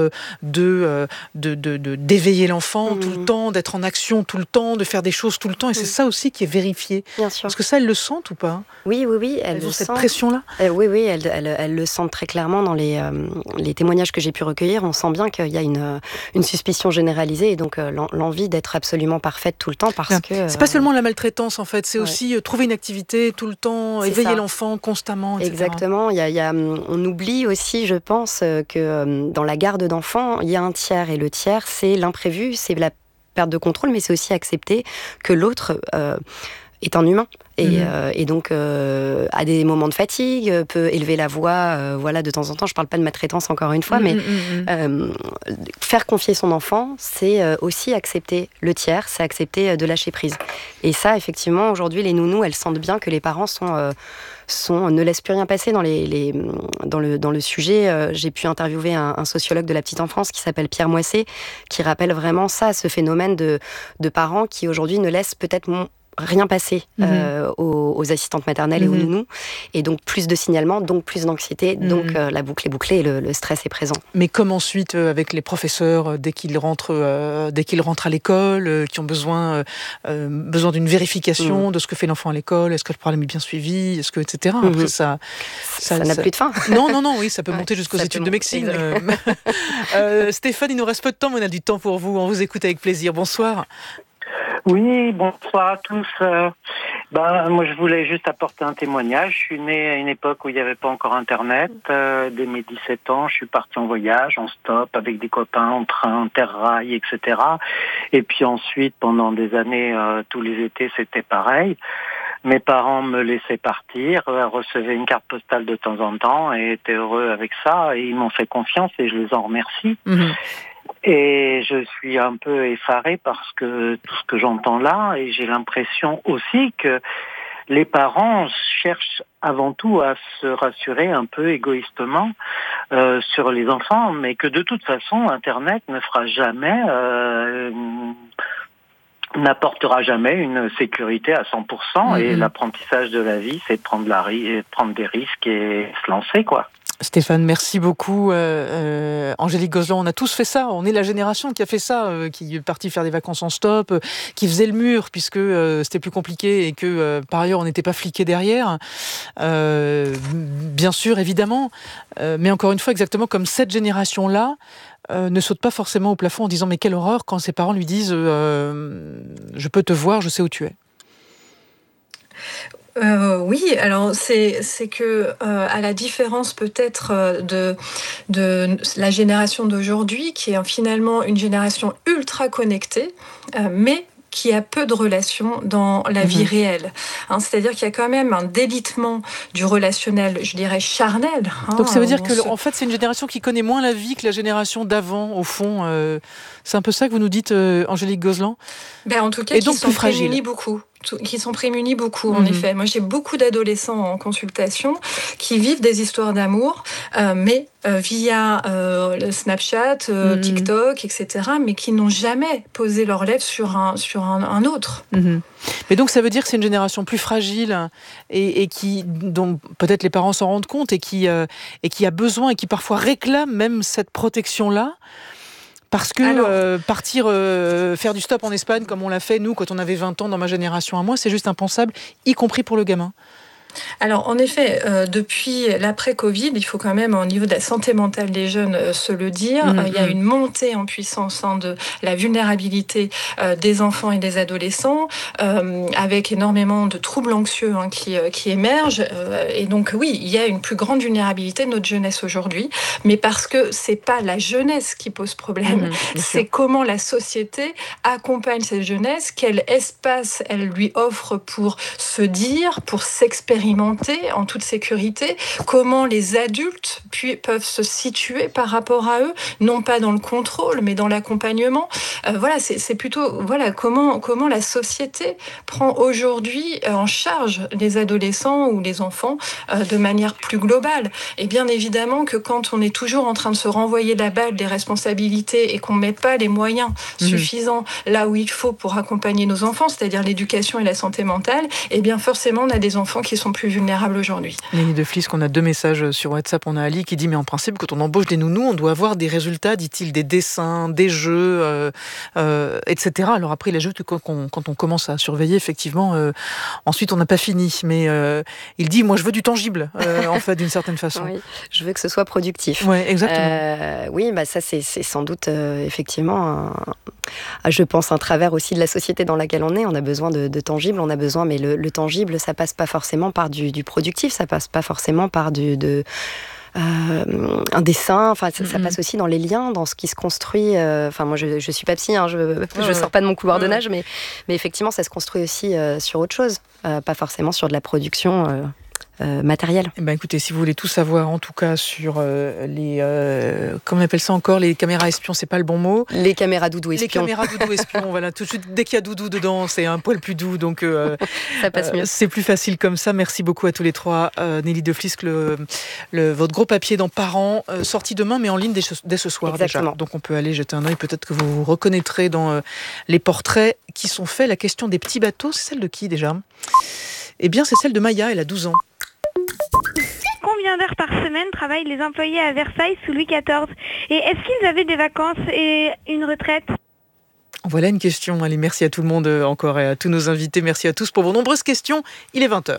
d'éveiller l'enfant tout le temps, d'être en action tout le temps, de faire des choses tout le temps, et c'est ça aussi qui est vérifié. Bien sûr. Est-ce que ça, elles le sentent ou pas ? Oui, elles ont cette pression-là. Oui, elles le sentent très clairement dans les témoignages que j'ai pu recueillir. On sent bien qu'il y a une suspicion généralisée et donc l'envie d'être absolument parfaite tout le temps parce que... C'est pas seulement la maltraitance, en fait, c'est aussi trouver une activité tout le temps, éveiller l'enfant constamment, etc. Exactement. On oublie aussi, je pense, que dans la garde d'enfants, il y a un tiers, et le tiers, c'est l'imprévu, c'est la perte de contrôle, mais c'est aussi accepter que l'autre est un humain. Et donc, à des moments de fatigue, peut élever la voix, de temps en temps. Je parle pas de maltraitance encore une fois, mais faire confier son enfant, c'est aussi accepter le tiers, c'est accepter de lâcher prise. Et ça, effectivement, aujourd'hui, les nounous, elles sentent bien que les parents ne laissent plus rien passer dans le sujet. J'ai pu interviewer un sociologue de la petite enfance qui s'appelle Pierre Moissé, qui rappelle vraiment ça, ce phénomène de parents qui aujourd'hui ne laissent peut-être rien passer aux assistantes maternelles et aux nounous, et donc plus de signalements, donc plus d'anxiété, donc la boucle est bouclée et le stress est présent. Mais comme ensuite avec les professeurs, dès qu'ils rentrent à l'école, qui ont besoin d'une vérification de ce que fait l'enfant à l'école, est-ce que le problème est bien suivi, est-ce que, etc. Après, ça n'a plus de fin. Non, oui, ça peut monter jusqu'aux études de médecine. Stéphane, il nous reste peu de temps, mais on a du temps pour vous. On vous écoute avec plaisir. Bonsoir. Oui, bonsoir à tous. Moi, je voulais juste apporter un témoignage. Je suis né à une époque où il n'y avait pas encore Internet. Dès mes 17 ans, je suis parti en voyage, en stop, avec des copains, en train, interrail, etc. Et puis ensuite, pendant des années, tous les étés, c'était pareil. Mes parents me laissaient partir, recevaient une carte postale de temps en temps et étaient heureux avec ça. Et ils m'ont fait confiance et je les en remercie. Et je suis un peu effarée parce que tout ce que j'entends là, et j'ai l'impression aussi que les parents cherchent avant tout à se rassurer un peu égoïstement sur les enfants, mais que de toute façon, Internet ne fera jamais... n'apportera jamais une sécurité à 100%, et l'apprentissage de la vie, c'est prendre des risques et se lancer, quoi. Stéphane, merci beaucoup. Angélique Gozlan, on a tous fait ça. On est la génération qui a fait ça, qui est partie faire des vacances en stop, qui faisait le mur puisque c'était plus compliqué et que par ailleurs on n'était pas fliqué derrière. Bien sûr, évidemment. Mais encore une fois, exactement comme cette génération-là, ne saute pas forcément au plafond en disant mais quelle horreur quand ses parents lui disent je peux te voir, je sais où tu es. Oui, alors c'est que à la différence peut-être de la génération d'aujourd'hui, qui est finalement une génération ultra connectée, mais qui a peu de relations dans la vie réelle. C'est-à-dire qu'il y a quand même un délitement du relationnel, je dirais charnel. Donc ça veut dire que en fait c'est une génération qui connaît moins la vie que la génération d'avant, au fond. C'est un peu ça que vous nous dites, Angélique Gozlan. En tout cas, qui sont prémunis beaucoup. En effet. Moi, j'ai beaucoup d'adolescents en consultation qui vivent des histoires d'amour, mais via le Snapchat, TikTok, etc., mais qui n'ont jamais posé leurs lèvres sur un autre. Mais donc ça veut dire que c'est une génération plus fragile et dont peut-être les parents s'en rendent compte et qui a besoin et qui parfois réclame même cette protection-là. Parce que partir faire du stop en Espagne, comme on l'a fait, nous, quand on avait 20 ans dans ma génération à moi, c'est juste impensable, y compris pour le gamin. Alors, en effet, depuis l'après-Covid, il faut quand même, au niveau de la santé mentale des jeunes, se le dire, il y a une montée en puissance de la vulnérabilité des enfants et des adolescents, avec énormément de troubles anxieux qui émergent. Et donc, oui, il y a une plus grande vulnérabilité de notre jeunesse aujourd'hui, mais parce que c'est pas la jeunesse qui pose problème, c'est comment la société accompagne cette jeunesse, quel espace elle lui offre pour se dire, pour s'expérimenter en toute sécurité, comment les adultes peuvent se situer par rapport à eux, non pas dans le contrôle, mais dans l'accompagnement. C'est plutôt comment la société prend aujourd'hui en charge les adolescents ou les enfants de manière plus globale. Et bien évidemment que quand on est toujours en train de se renvoyer la balle des responsabilités et qu'on ne met pas les moyens suffisants là où il faut pour accompagner nos enfants, c'est-à-dire l'éducation et la santé mentale, et bien forcément on a des enfants qui sont plus vulnérables aujourd'hui. Nelly de Flisque, on a 2 messages sur WhatsApp. On a Ali qui dit, mais en principe, quand on embauche des nounous, on doit avoir des résultats, dit-il, des dessins, des jeux, etc. Alors après, il ajoute que quand on commence à surveiller, effectivement, ensuite on n'a pas fini. Mais il dit, moi je veux du tangible, en fait, d'une certaine façon. Oui, je veux que ce soit productif. Oui, exactement. Oui, ça c'est sans doute effectivement je pense un travers aussi de la société dans laquelle on est. On a besoin de tangible, mais le tangible, ça passe pas forcément par du productif, ça passe pas forcément par un dessin, ça passe aussi dans les liens, dans ce qui se construit. Moi, je suis pas psy, je sors pas de mon couloir de nage, mais effectivement, ça se construit aussi sur autre chose, pas forcément sur de la production matériel. Écoutez, si vous voulez tout savoir, en tout cas sur les, comment on appelle ça encore, les caméras espions, c'est pas le bon mot. Les caméras doudou espions. Les caméras doudou espions, voilà. Tout de suite, dès qu'il y a doudou dedans, c'est un poil plus doux, donc ça passe mieux. C'est plus facile comme ça. Merci beaucoup à tous les trois. Nelly de Flisque, votre gros papier dans Parents, sorti demain, mais en ligne dès ce soir. Exactement. Déjà. Donc on peut aller jeter un œil. Peut-être que vous reconnaîtrez dans les portraits qui sont faits. La question des petits bateaux, c'est celle de qui déjà ? Eh bien, c'est celle de Maya. Elle a 12 ans. Combien d'heures par semaine travaillent les employés à Versailles sous Louis XIV ? Et est-ce qu'ils avaient des vacances et une retraite ? Voilà une question. Allez, merci à tout le monde encore et à tous nos invités. Merci à tous pour vos nombreuses questions. Il est 20h.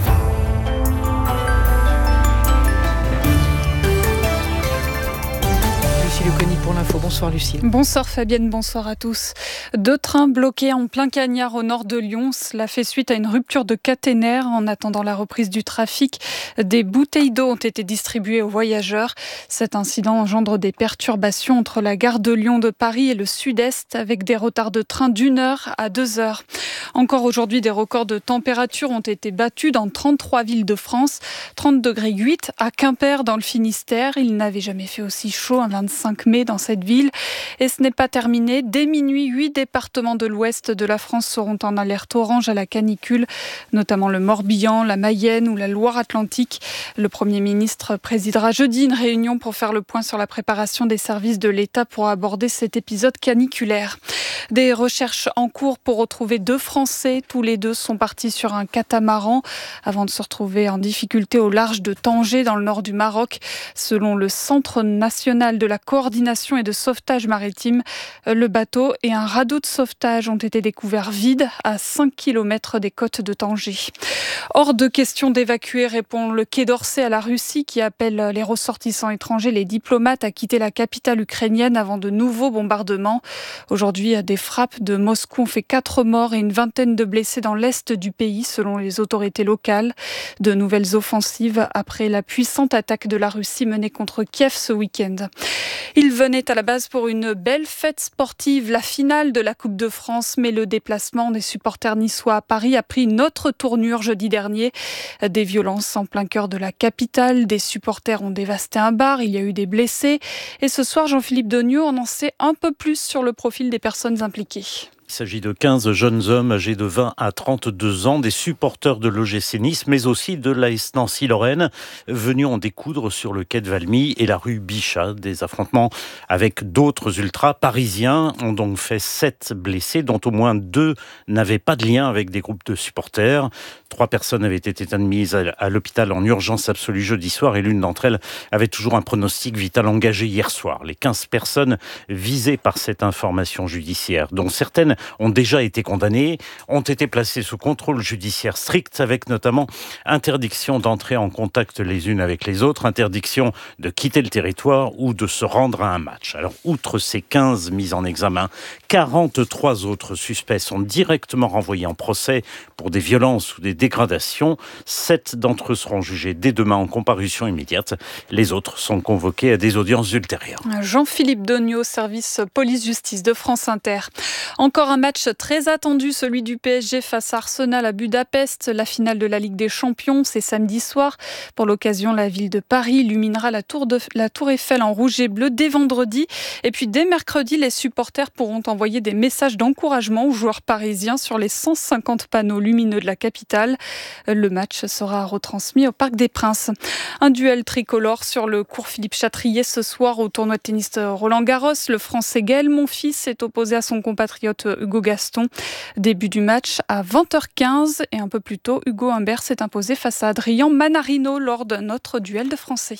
Lucille pour l'info. Bonsoir Lucille. Bonsoir Fabienne, bonsoir à tous. 2 trains bloqués en plein cagnard au nord de Lyon. Cela fait suite à une rupture de caténaire. En attendant la reprise du trafic, des bouteilles d'eau ont été distribuées aux voyageurs. Cet incident engendre des perturbations entre la gare de Lyon de Paris et le sud-est avec des retards de train d'1 heure à 2 heures. Encore aujourd'hui, des records de température ont été battus dans 33 villes de France. 30,8 degrés à Quimper dans le Finistère. Il n'avait jamais fait aussi chaud un 25 mai dans cette ville. Et ce n'est pas terminé. Dès minuit, 8 départements de l'ouest de la France seront en alerte orange à la canicule, notamment le Morbihan, la Mayenne ou la Loire-Atlantique. Le Premier ministre présidera jeudi une réunion pour faire le point sur la préparation des services de l'État pour aborder cet épisode caniculaire. Des recherches en cours pour retrouver 2 Français. Tous les 2 sont partis sur un catamaran avant de se retrouver en difficulté au large de Tanger dans le nord du Maroc. Selon le Centre national de la coordination et de sauvetage maritime, le bateau et un radeau de sauvetage ont été découverts vides à 5 km des côtes de Tanger. Hors de question d'évacuer, répond le Quai d'Orsay à la Russie qui appelle les ressortissants étrangers, les diplomates, à quitter la capitale ukrainienne avant de nouveaux bombardements. Aujourd'hui, des frappes de Moscou ont fait 4 morts et une vingtaine de blessés dans l'est du pays, selon les autorités locales. De nouvelles offensives après la puissante attaque de la Russie menée contre Kiev ce week-end. Ils venaient à la base pour une belle fête sportive, la finale de la Coupe de France, mais le déplacement des supporters niçois à Paris a pris une autre tournure jeudi dernier. Des violences en plein cœur de la capitale, des supporters ont dévasté un bar, il y a eu des blessés. Et ce soir, Jean-Philippe Dognaud en sait un peu plus sur le profil des personnes impliquées. Il s'agit de 15 jeunes hommes âgés de 20 à 32 ans, des supporters de l'OGC Nice, mais aussi de l'AS Nancy-Lorraine, venus en découdre sur le quai de Valmy et la rue Bichat. Des affrontements avec d'autres ultras parisiens ont donc fait 7 blessés, dont au moins 2 n'avaient pas de lien avec des groupes de supporters. 3 personnes avaient été admises à l'hôpital en urgence absolue jeudi soir et l'une d'entre elles avait toujours un pronostic vital engagé hier soir. Les 15 personnes visées par cette information judiciaire, dont certaines ont déjà été condamnées, ont été placées sous contrôle judiciaire strict, avec notamment interdiction d'entrer en contact les unes avec les autres, interdiction de quitter le territoire ou de se rendre à un match. Alors, outre ces 15 mises en examen, 43 autres suspects sont directement renvoyés en procès pour des violences ou des dégradations. 7 d'entre eux seront jugés dès demain en comparution immédiate. Les autres sont convoqués à des audiences ultérieures. Jean-Philippe Dognaud, service police-justice de France Inter. Encore un match très attendu, celui du PSG face à Arsenal à Budapest. La finale de la Ligue des Champions, c'est samedi soir. Pour l'occasion, la ville de Paris illuminera la tour Eiffel en rouge et bleu dès vendredi. Et puis dès mercredi, les supporters pourront envoyer des messages d'encouragement aux joueurs parisiens sur les 150 panneaux lumineux de la capitale. Le match sera retransmis au Parc des Princes. Un duel tricolore sur le cours Philippe Chatrier ce soir au tournoi de tennis Roland-Garros. Le Français Gaël Monfils s'est opposé à son compatriote Hugo Gaston. Début du match à 20h15 et un peu plus tôt, Hugo Humbert s'est imposé face à Adrien Manarino lors d'un autre duel de Français.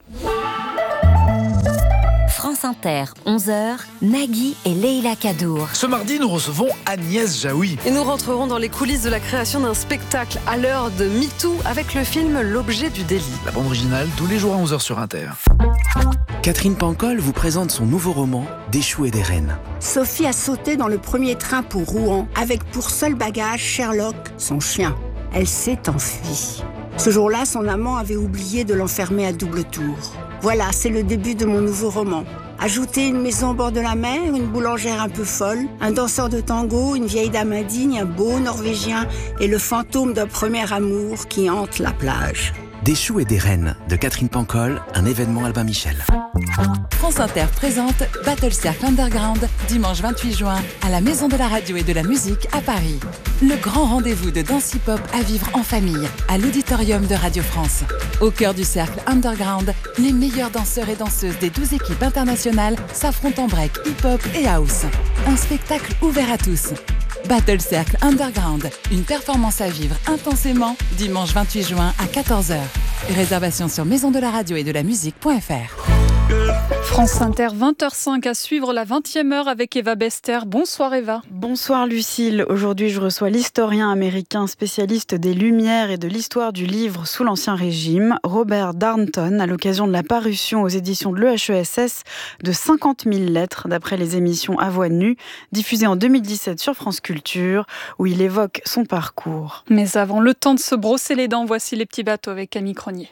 France Inter, 11h, Nagui et Leïla Kadour. Ce mardi, nous recevons Agnès Jaoui. Et nous rentrerons dans les coulisses de la création d'un spectacle à l'heure de MeToo avec le film L'objet du délit. La bande originale, tous les jours à 11h sur Inter. Catherine Pancol vous présente son nouveau roman Des choux et des reines. Sophie a sauté dans le premier train pour Rouen avec pour seul bagage Sherlock, son chien. Elle s'est enfuie. Ce jour-là, son amant avait oublié de l'enfermer à double tour. Voilà, c'est le début de mon nouveau roman. Ajoutez une maison au bord de la mer, une boulangère un peu folle, un danseur de tango, une vieille dame indigne, un beau Norvégien et le fantôme d'un premier amour qui hante la plage. Des choux et des reines de Catherine Pancol, un événement Albin Michel. France Inter présente Battle Circle Underground, dimanche 28 juin, à la Maison de la Radio et de la Musique à Paris. Le grand rendez-vous de danse hip-hop à vivre en famille, à l'auditorium de Radio France. Au cœur du cercle Underground, les meilleurs danseurs et danseuses des 12 équipes internationales s'affrontent en break, hip-hop et house. Un spectacle ouvert à tous. Battle Circle Underground, une performance à vivre intensément, dimanche 28 juin à 14h. Réservation sur maisondelaradio et de la musique.fr. France Inter, 20h05 à suivre la 20e heure avec Eva Bester. Bonsoir Eva. Bonsoir Lucille. Aujourd'hui, je reçois l'historien américain spécialiste des Lumières et de l'histoire du livre sous l'Ancien Régime, Robert Darnton, à l'occasion de la parution aux éditions de l'EHESS de 50 000 lettres, d'après les émissions À Voix Nue, diffusées en 2017 sur France Culture, où il évoque son parcours. Mais avant le temps de se brosser les dents, voici les petits bateaux avec Camille Cronier.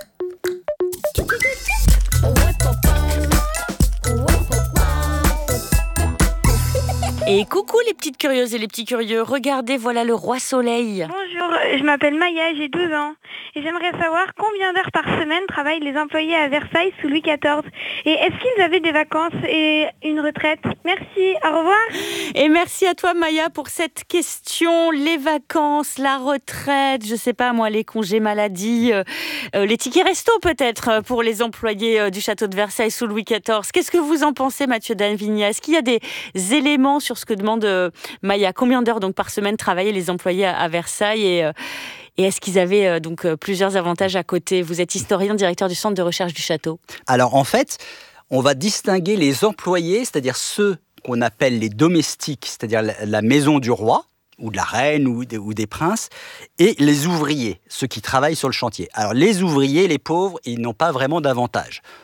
Et coucou les petites curieuses et les petits curieux, regardez, voilà le roi soleil. Bonjour, je m'appelle Maya, j'ai 12 ans et j'aimerais savoir combien d'heures par semaine travaillent les employés à Versailles sous Louis XIV et est-ce qu'ils avaient des vacances et une retraite? Merci, au revoir. Et merci à toi Maya pour cette question, les vacances, la retraite, je sais pas moi, les congés maladie, les tickets resto peut-être pour les employés du château de Versailles sous Louis XIV. Qu'est-ce que vous en pensez Mathieu Danvigna? Est-ce qu'il y a des éléments sur ce que demande Maya? Combien d'heures donc par semaine travaillaient les employés à Versailles et est-ce qu'ils avaient donc plusieurs avantages à côté? Vous êtes historien, directeur du centre de recherche du château. Alors en fait, on va distinguer les employés, c'est-à-dire ceux qu'on appelle les domestiques, c'est-à-dire la maison du roi, ou de la reine, ou des princes, et les ouvriers, ceux qui travaillent sur le chantier. Alors les ouvriers, les pauvres, ils n'ont pas vraiment d'avantage.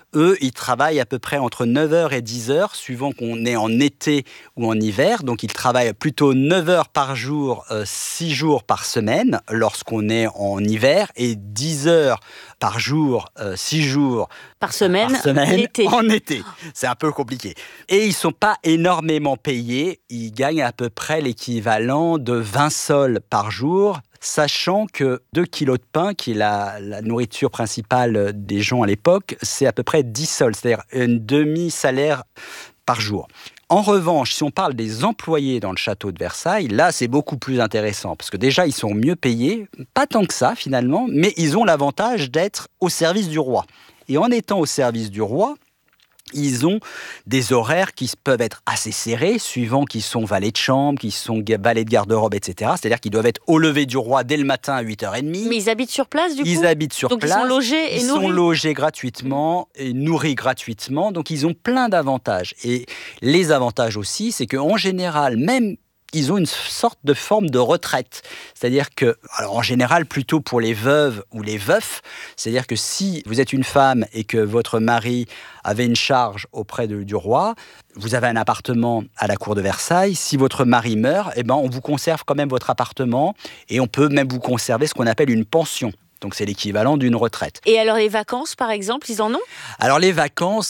eux, ils travaillent à peu près entre 9h et 10h, suivant qu'on est en été ou en hiver. Donc, ils travaillent plutôt 9 heures par jour, 6 jours par semaine, lorsqu'on est en hiver, et 10 heures par jour, 6 jours par semaine en été. C'est un peu compliqué. Et ils ne sont pas énormément payés. Ils gagnent à peu près l'équivalent de 20 sols par jour, sachant que 2 kilos de pain, qui est la nourriture principale des gens à l'époque, c'est à peu près 10 sols, c'est-à-dire un demi-salaire par jour. En revanche, si on parle des employés dans le château de Versailles, là, c'est beaucoup plus intéressant, parce que déjà, ils sont mieux payés, pas tant que ça, finalement, mais ils ont l'avantage d'être au service du roi. Et en étant au service du roi, ils ont des horaires qui peuvent être assez serrés, suivant qu'ils sont valets de chambre, qu'ils sont valets de garde-robe, etc. C'est-à-dire qu'ils doivent être au lever du roi dès le matin à 8h30. Mais ils habitent sur place, du coup ? Ils habitent sur place. Donc ils sont logés et nourris ? Ils sont logés gratuitement et nourris gratuitement. Donc ils ont plein d'avantages. Et les avantages aussi, c'est qu'en général, même ils ont une sorte de forme de retraite. C'est-à-dire que, alors en général, plutôt pour les veuves ou les veufs, c'est-à-dire que si vous êtes une femme et que votre mari avait une charge auprès du roi, vous avez un appartement à la cour de Versailles, si votre mari meurt, eh ben, on vous conserve quand même votre appartement et on peut même vous conserver ce qu'on appelle une pension. Donc c'est l'équivalent d'une retraite. Et alors les vacances, par exemple, ils en ont ? Alors les vacances,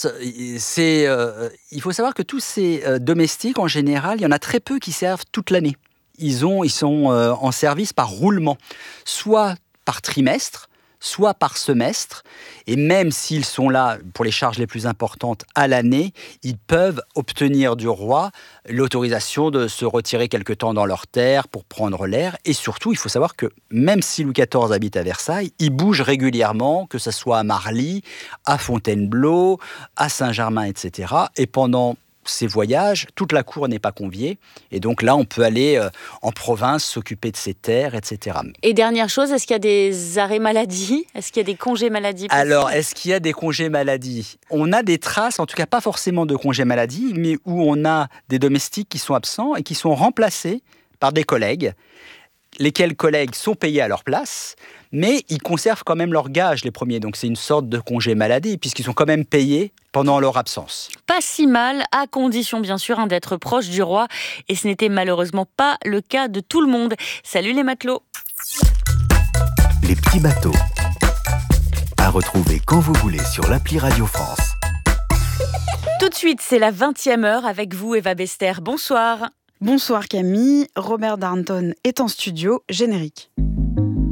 il faut savoir que tous ces domestiques, en général, il y en a très peu qui servent toute l'année. Ils sont en service par roulement, soit par trimestre, soit par semestre, et même s'ils sont là pour les charges les plus importantes à l'année, ils peuvent obtenir du roi l'autorisation de se retirer quelque temps dans leur terre pour prendre l'air. Et surtout, il faut savoir que même si Louis XIV habite à Versailles, il bouge régulièrement, que ce soit à Marly, à Fontainebleau, à Saint-Germain, etc. Et pendant ces voyages, toute la cour n'est pas conviée. Et donc là, on peut aller en province, s'occuper de ses terres, etc. Et dernière chose, est-ce qu'il y a des arrêts maladie ? Est-ce qu'il y a des congés maladie ? Alors, est-ce qu'il y a des congés maladie ? On a des traces, en tout cas pas forcément de congés maladie, mais où on a des domestiques qui sont absents et qui sont remplacés par des collègues, lesquels collègues sont payés à leur place, mais ils conservent quand même leur gage, les premiers. Donc c'est une sorte de congé maladie, puisqu'ils sont quand même payés pendant leur absence. Pas si mal, à condition bien sûr d'être proche du roi. Et ce n'était malheureusement pas le cas de tout le monde. Salut les matelots. Les petits bateaux. À retrouver quand vous voulez sur l'appli Radio France. Tout de suite, c'est la 20e heure avec vous, Eva Bester. Bonsoir. Bonsoir Camille, Robert Darnton est en studio, générique.